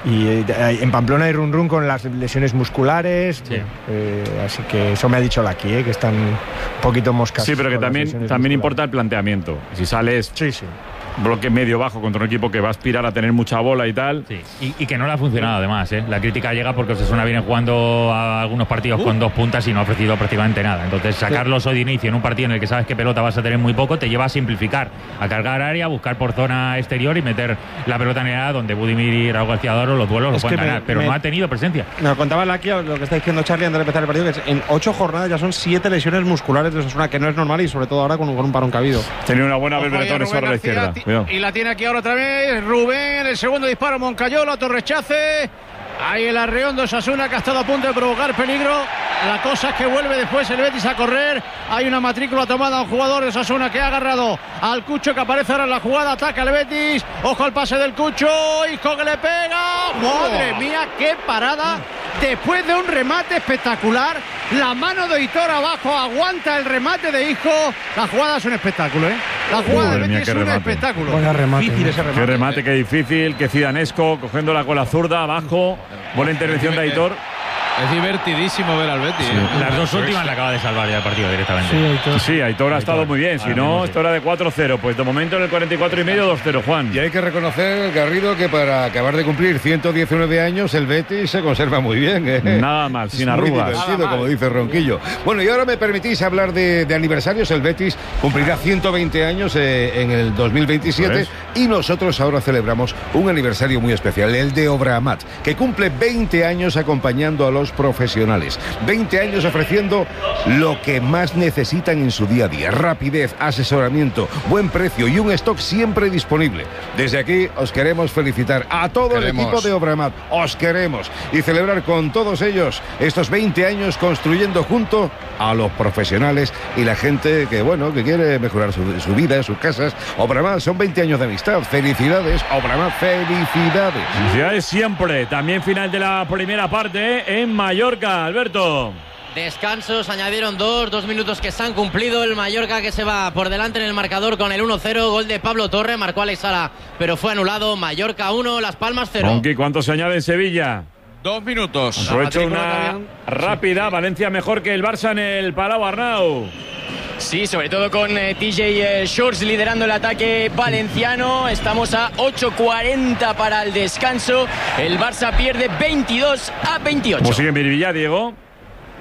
y en Pamplona hay run run con las lesiones musculares. Sí. Eh, así que eso me ha dicho Laki, eh, que están un poquito moscas. Sí, pero que también, también importa el planteamiento. Si sales... Sí, sí. bloque medio bajo contra un equipo que va a aspirar a tener mucha bola y tal. Sí. Y, y que no le ha funcionado además, ¿eh? La crítica llega porque Osasuna viene jugando a algunos partidos uh. con dos puntas y no ha ofrecido prácticamente nada. Entonces sacarlos hoy de inicio en un partido en el que sabes que pelota vas a tener muy poco te lleva a simplificar, a cargar área, a buscar por zona exterior y meter la pelota en el área donde Budimir y Raúl García Doro los duelos los pueden ganar, me, pero me, no ha tenido presencia. Nos contaba Laki lo que está diciendo Charlie antes de empezar el partido, que en ocho jornadas ya son siete lesiones musculares de Osasuna, que no es normal y sobre todo ahora con, con un parón cabido. Tenía una buena Belbretón sobre la izquierda. Y la tiene aquí ahora otra vez Rubén, el segundo disparo, Moncayola, otro rechace. Ahí el arreón de Osasuna, que ha estado a punto de provocar peligro. La cosa es que vuelve después el Betis a correr. Hay una matrícula tomada a un jugador de Osasuna que ha agarrado al Cucho, que aparece ahora en la jugada. Ataca el Betis. Ojo al pase del Cucho. Isco que le pega. Madre mía, qué parada. Después de un remate espectacular. La mano de Hitor abajo. Aguanta el remate de Isco. La jugada es un espectáculo, ¿eh? La jugada del Betis es un espectáculo. Buena remate. Difícil ese remate. Qué remate, qué difícil. Qué zidanesco, cogiéndola con la zurda abajo. Buena intervención de Aitor. Es divertidísimo ver al Betis. Sí. ¿eh? Las dos últimas le acaba de salvar ya el partido directamente. Sí, Aitor, sí, Aitor ha estado muy bien. Si no, esto era de cuatro cero. Pues de momento en el cuarenta y cuatro y medio, dos cero, Juan. Y hay que reconocer, Garrido, que para acabar de cumplir ciento diecinueve años, el Betis se conserva muy bien. ¿eh? Nada mal, sin arrugas. Muy divertido, como dice Ronquillo. Bueno, y ahora me permitís hablar de, de aniversarios. El Betis cumplirá ciento veinte años eh, en el dos mil veintisiete. ¿Ves? Y nosotros ahora celebramos un aniversario muy especial, el de Obramat, que cumple veinte años acompañando a los profesionales. veinte años ofreciendo lo que más necesitan en su día a día: rapidez, asesoramiento, buen precio y un stock siempre disponible. Desde aquí os queremos felicitar a todo queremos. el equipo de Obramat. Os queremos y celebrar con todos ellos estos veinte años construyendo junto a los profesionales y la gente que, bueno, que quiere mejorar su, su vida, sus casas. Obramat, son veinte años de amistad. Felicidades, Obramat, felicidades. Felicidades siempre. También final de la primera parte en Mallorca. Alberto. Descansos, añadieron dos, dos minutos que se han cumplido. El Mallorca que se va por delante en el marcador con el uno cero. Gol de Pablo Torre, marcó Alex Sala, pero fue anulado. Mallorca uno, Las Palmas cero. Aunque ¿cuánto se añade en Sevilla? Dos minutos. Aprovecho una rápida. Valencia mejor que el Barça en el Palau, Arnau. Sí, sobre todo con eh, T J eh, Shorts liderando el ataque valenciano. Estamos a ocho cuarenta para el descanso. El Barça pierde veintidós a veintiocho. ¿Cómo sigue Miribilla, Diego?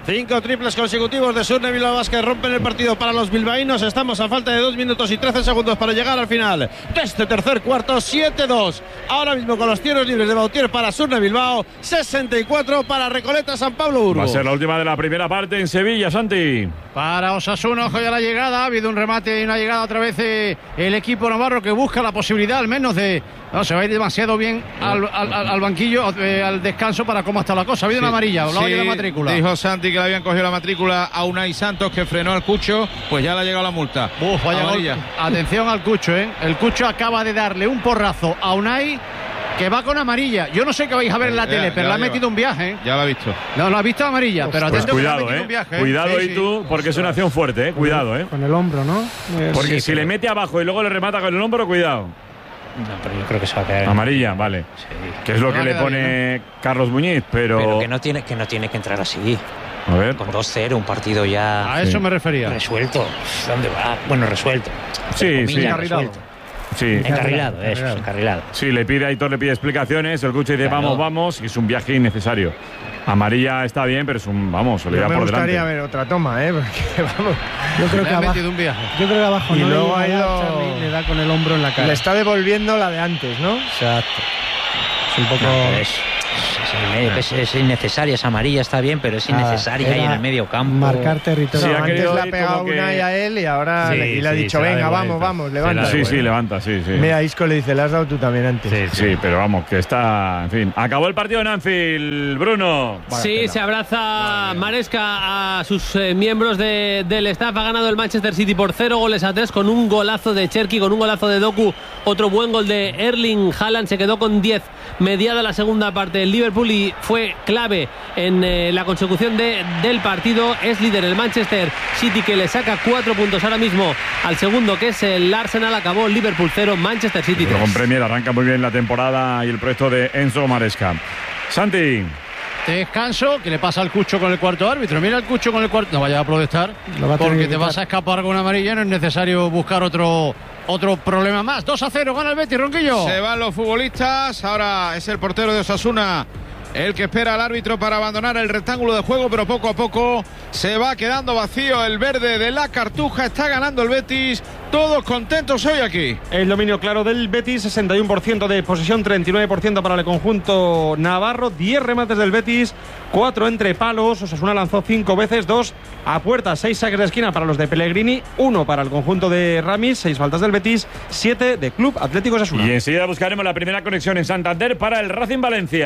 Cinco triples consecutivos de Surne Bilbao Basket rompen el partido para los bilbaínos. Estamos a falta de dos minutos y trece segundos para llegar al final de este tercer cuarto. siete dos. Ahora mismo con los tiros libres de Bautier para Surne Bilbao. sesenta y cuatro para Recoleta San Pablo Burgos. Va a ser la última de la primera parte en Sevilla, Santi. Para Osasuna, ojo ya la llegada. Ha habido un remate y una llegada otra vez eh, el equipo navarro que busca la posibilidad al menos de... No, se va a ir demasiado bien al, al, al banquillo, eh, al descanso para cómo está la cosa. Ha habido sí, una amarilla, o la sí, la matrícula. Dijo Santi que le habían cogido la matrícula a Unai Santos, que frenó al Cucho, pues ya le ha llegado la multa. Uf, vaya amarilla. Atención al Cucho, ¿eh? El Cucho acaba de darle un porrazo a Unai, que va con amarilla. Yo no sé qué vais a ver en la ya, tele, ya, pero le ha metido un viaje, ¿eh? Ya lo ha visto. No, lo ha visto amarilla, pues, pero pues atento cuidado, que le ha eh. un viaje, Cuidado sí, y tú, porque es una acción fuerte, eh. Cuidado, eh. Con el hombro, ¿no? Porque sí, si sí. le mete abajo y luego le remata con el hombro, cuidado. No, pero yo creo que se va a quedar. Amarilla, vale. Sí. Que es lo que le pone bien, ¿no? Carlos Muñiz, pero. Pero que no tiene que, no tiene que entrar así. A ver. Con dos cero, un partido ya. A eso me refería. Resuelto. ¿Dónde va? Bueno, resuelto. Sí, sí. Resuelto. Sí. Encarrilado, eso, encarrilado. Sí, le pide a Aitor, le pide explicaciones. El Cucho dice, claro, vamos, vamos. Y es un viaje innecesario. Amarilla está bien, pero es un, vamos, se le da por delante. Me gustaría ver otra toma, ¿eh? Porque, vamos, yo creo que abajo, un viaje. Yo creo que abajo y no luego le, ha ido... Charlie, le da con el hombro en la cara. Le está devolviendo la de antes, ¿no? Exacto. Es un poco... No, es, es, es, es innecesaria, esa amarilla está bien, pero es innecesaria ah, ahí en el medio campo. Marcar territorio. Sí, antes le ha pegado una que... y a él y ahora sí, le, y le ha sí, dicho, venga, vamos, vamos, levanta. Sí, sí, levanta, sí, sí. Mira, Isco le dice, le has dado tú también antes. Sí, sí, sí, pero vamos, que está, en fin. Acabó el partido en Anfield, Bruno. Vale, sí, se abraza Maresca a sus eh, miembros de, del staff. Ha ganado el Manchester City por cero goles a tres con un golazo de Cherki, con un golazo de Doku, otro buen gol de Erling Haaland. Se quedó con diez mediada la segunda parte. El Liverpool y fue clave en eh, la consecución de, del partido. Es líder el Manchester City, que le saca cuatro puntos ahora mismo al segundo, que es el Arsenal. Acabó Liverpool cero, Manchester City tres. Con Premier arranca muy bien la temporada y el proyecto de Enzo Maresca. Santi. Descanso, que le pasa al Cucho con el cuarto árbitro. Mira el Cucho con el cuarto. No vaya a protestar, porque te vas a escapar con una amarilla. No es necesario buscar otro otro problema más. dos a cero, gana el Betis, Ronquillo. Se van los futbolistas. Ahora es el portero de Osasuna el que espera al árbitro para abandonar el rectángulo de juego, pero poco a poco se va quedando vacío el verde de la Cartuja. Está ganando el Betis. Todos contentos hoy aquí. El dominio claro del Betis, sesenta y uno por ciento de posesión, treinta y nueve por ciento para el conjunto navarro, diez remates del Betis, cuatro entre palos. Osasuna lanzó cinco veces, dos a puerta, seis saques de esquina para los de Pellegrini, uno para el conjunto de Ramis, seis faltas del Betis, siete de Club Atlético Osasuna. Y enseguida buscaremos la primera conexión en Santander para el Racing Valencia.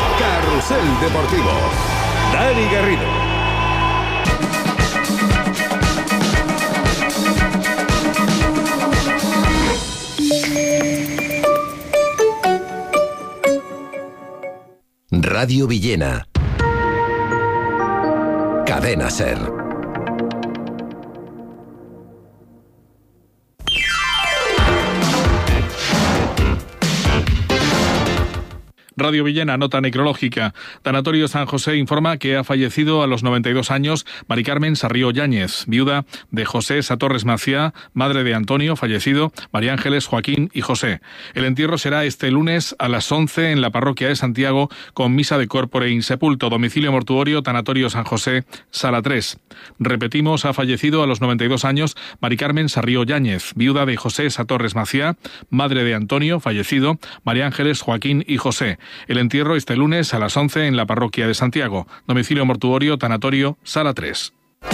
Carrusel Deportivo. Dani Garrido. Radio Villena. Cadena Ser. Radio Villena, nota necrológica. Tanatorio San José informa que ha fallecido a los noventa y dos años Mari Carmen Sarrió Yáñez, viuda de José Satorres Maciá, madre de Antonio, fallecido, María Ángeles, Joaquín y José. El entierro será este lunes a las once en la parroquia de Santiago, con misa de corpore insepulto. Domicilio mortuorio, Tanatorio San José, sala tres. Repetimos, ha fallecido a los noventa y dos años Mari Carmen Sarrió Yáñez, viuda de José Satorres Maciá, madre de Antonio, fallecido, María Ángeles, Joaquín y José. El entierro este lunes a las once en la parroquia de Santiago. Domicilio mortuorio, tanatorio, sala tres.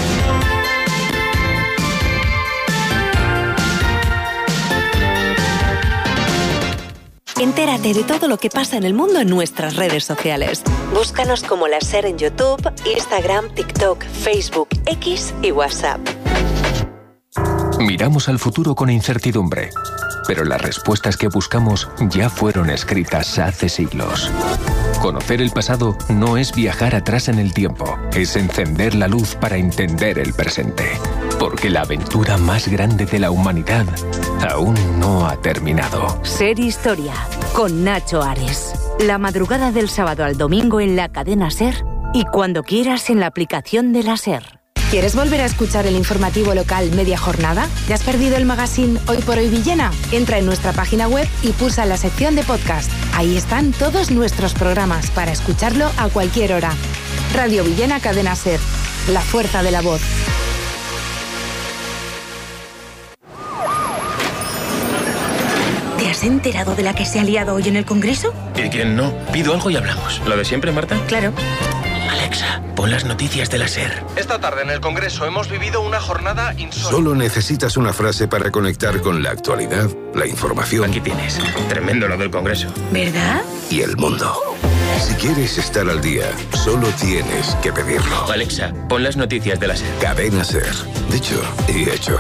Entérate de todo lo que pasa en el mundo en nuestras redes sociales. Búscanos como La Ser en YouTube, Instagram, TikTok, Facebook, X y WhatsApp. Miramos al futuro con incertidumbre, pero las respuestas que buscamos ya fueron escritas hace siglos. Conocer el pasado no es viajar atrás en el tiempo, es encender la luz para entender el presente. Porque la aventura más grande de la humanidad aún no ha terminado. Ser Historia, con Nacho Ares. La madrugada del sábado al domingo en la cadena Ser y cuando quieras en la aplicación de la Ser. ¿Quieres volver a escuchar el informativo local media jornada? ¿Te has perdido el magazine Hoy por Hoy Villena? Entra en nuestra página web y pulsa la sección de podcast. Ahí están todos nuestros programas para escucharlo a cualquier hora. Radio Villena Cadena Ser. La fuerza de la voz. ¿Te has enterado de la que se ha liado hoy en el Congreso? ¿Y quién no? Pido algo y hablamos. ¿Lo de siempre, Marta? Claro. Alexa, pon las noticias de la SER. Esta tarde en el Congreso hemos vivido una jornada insólita. Solo necesitas una frase para conectar con la actualidad, la información. Aquí tienes. Tremendo lo del Congreso. ¿Verdad? Y el mundo. Si quieres estar al día, solo tienes que pedirlo. Alexa, pon las noticias de la SER. Cadena SER. Dicho y hecho.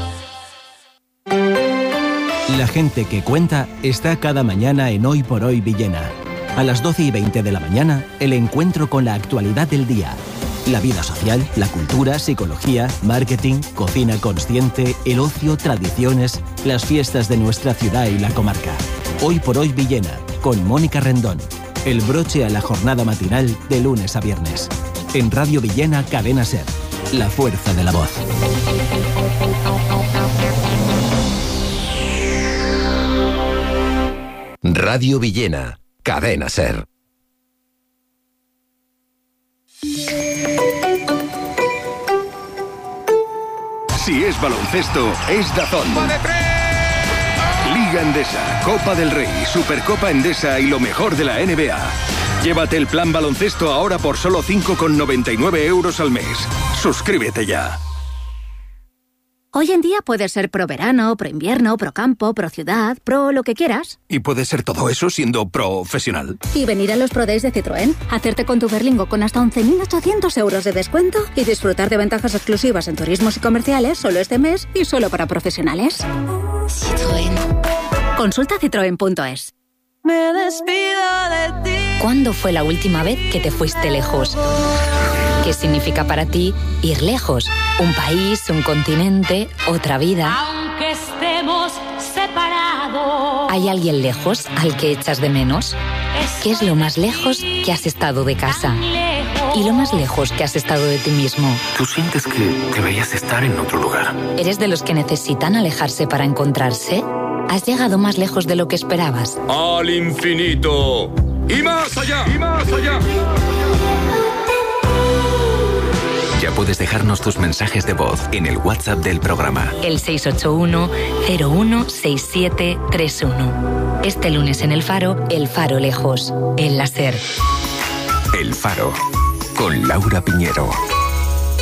La gente que cuenta está cada mañana en Hoy por Hoy Villena. A las doce y veinte de la mañana, el encuentro con la actualidad del día. La vida social, la cultura, psicología, marketing, cocina consciente, el ocio, tradiciones, las fiestas de nuestra ciudad y la comarca. Hoy por Hoy Villena, con Mónica Rendón. El broche a la jornada matinal de lunes a viernes. En Radio Villena Cadena Ser. La fuerza de la voz. Radio Villena Cadena Ser. Si es baloncesto, es DAZN. Liga Endesa, Copa del Rey, Supercopa Endesa y lo mejor de la N B A. Llévate el plan baloncesto ahora por solo cinco con noventa y nueve euros al mes. Suscríbete ya. Hoy en día puedes ser pro verano, pro invierno, pro campo, pro ciudad, pro lo que quieras. Y puedes ser todo eso siendo profesional. Y venir a los Pro Days de Citroën, hacerte con tu Berlingo con hasta once mil ochocientos euros de descuento y disfrutar de ventajas exclusivas en turismos y comerciales solo este mes y solo para profesionales. Citroën. Consulta citroen punto es. Me despido de ti. ¿Cuándo fue la última vez que te fuiste lejos? ¿Qué significa para ti ir lejos? Un país, un continente, otra vida. Aunque estemos separados. ¿Hay alguien lejos al que echas de menos? ¿Qué es lo más lejos que has estado de casa? ¿Y lo más lejos que has estado de ti mismo? Tú sientes que deberías estar en otro lugar. ¿Eres de los que necesitan alejarse para encontrarse? ¿Has llegado más lejos de lo que esperabas? ¡Al infinito! ¡Y más allá! ¡Y más allá! Ya puedes dejarnos tus mensajes de voz en el WhatsApp del programa. El seis ocho uno, cero uno seis siete tres uno. Este lunes en El Faro, El Faro Lejos. El láser. El Faro, con Laura Piñero.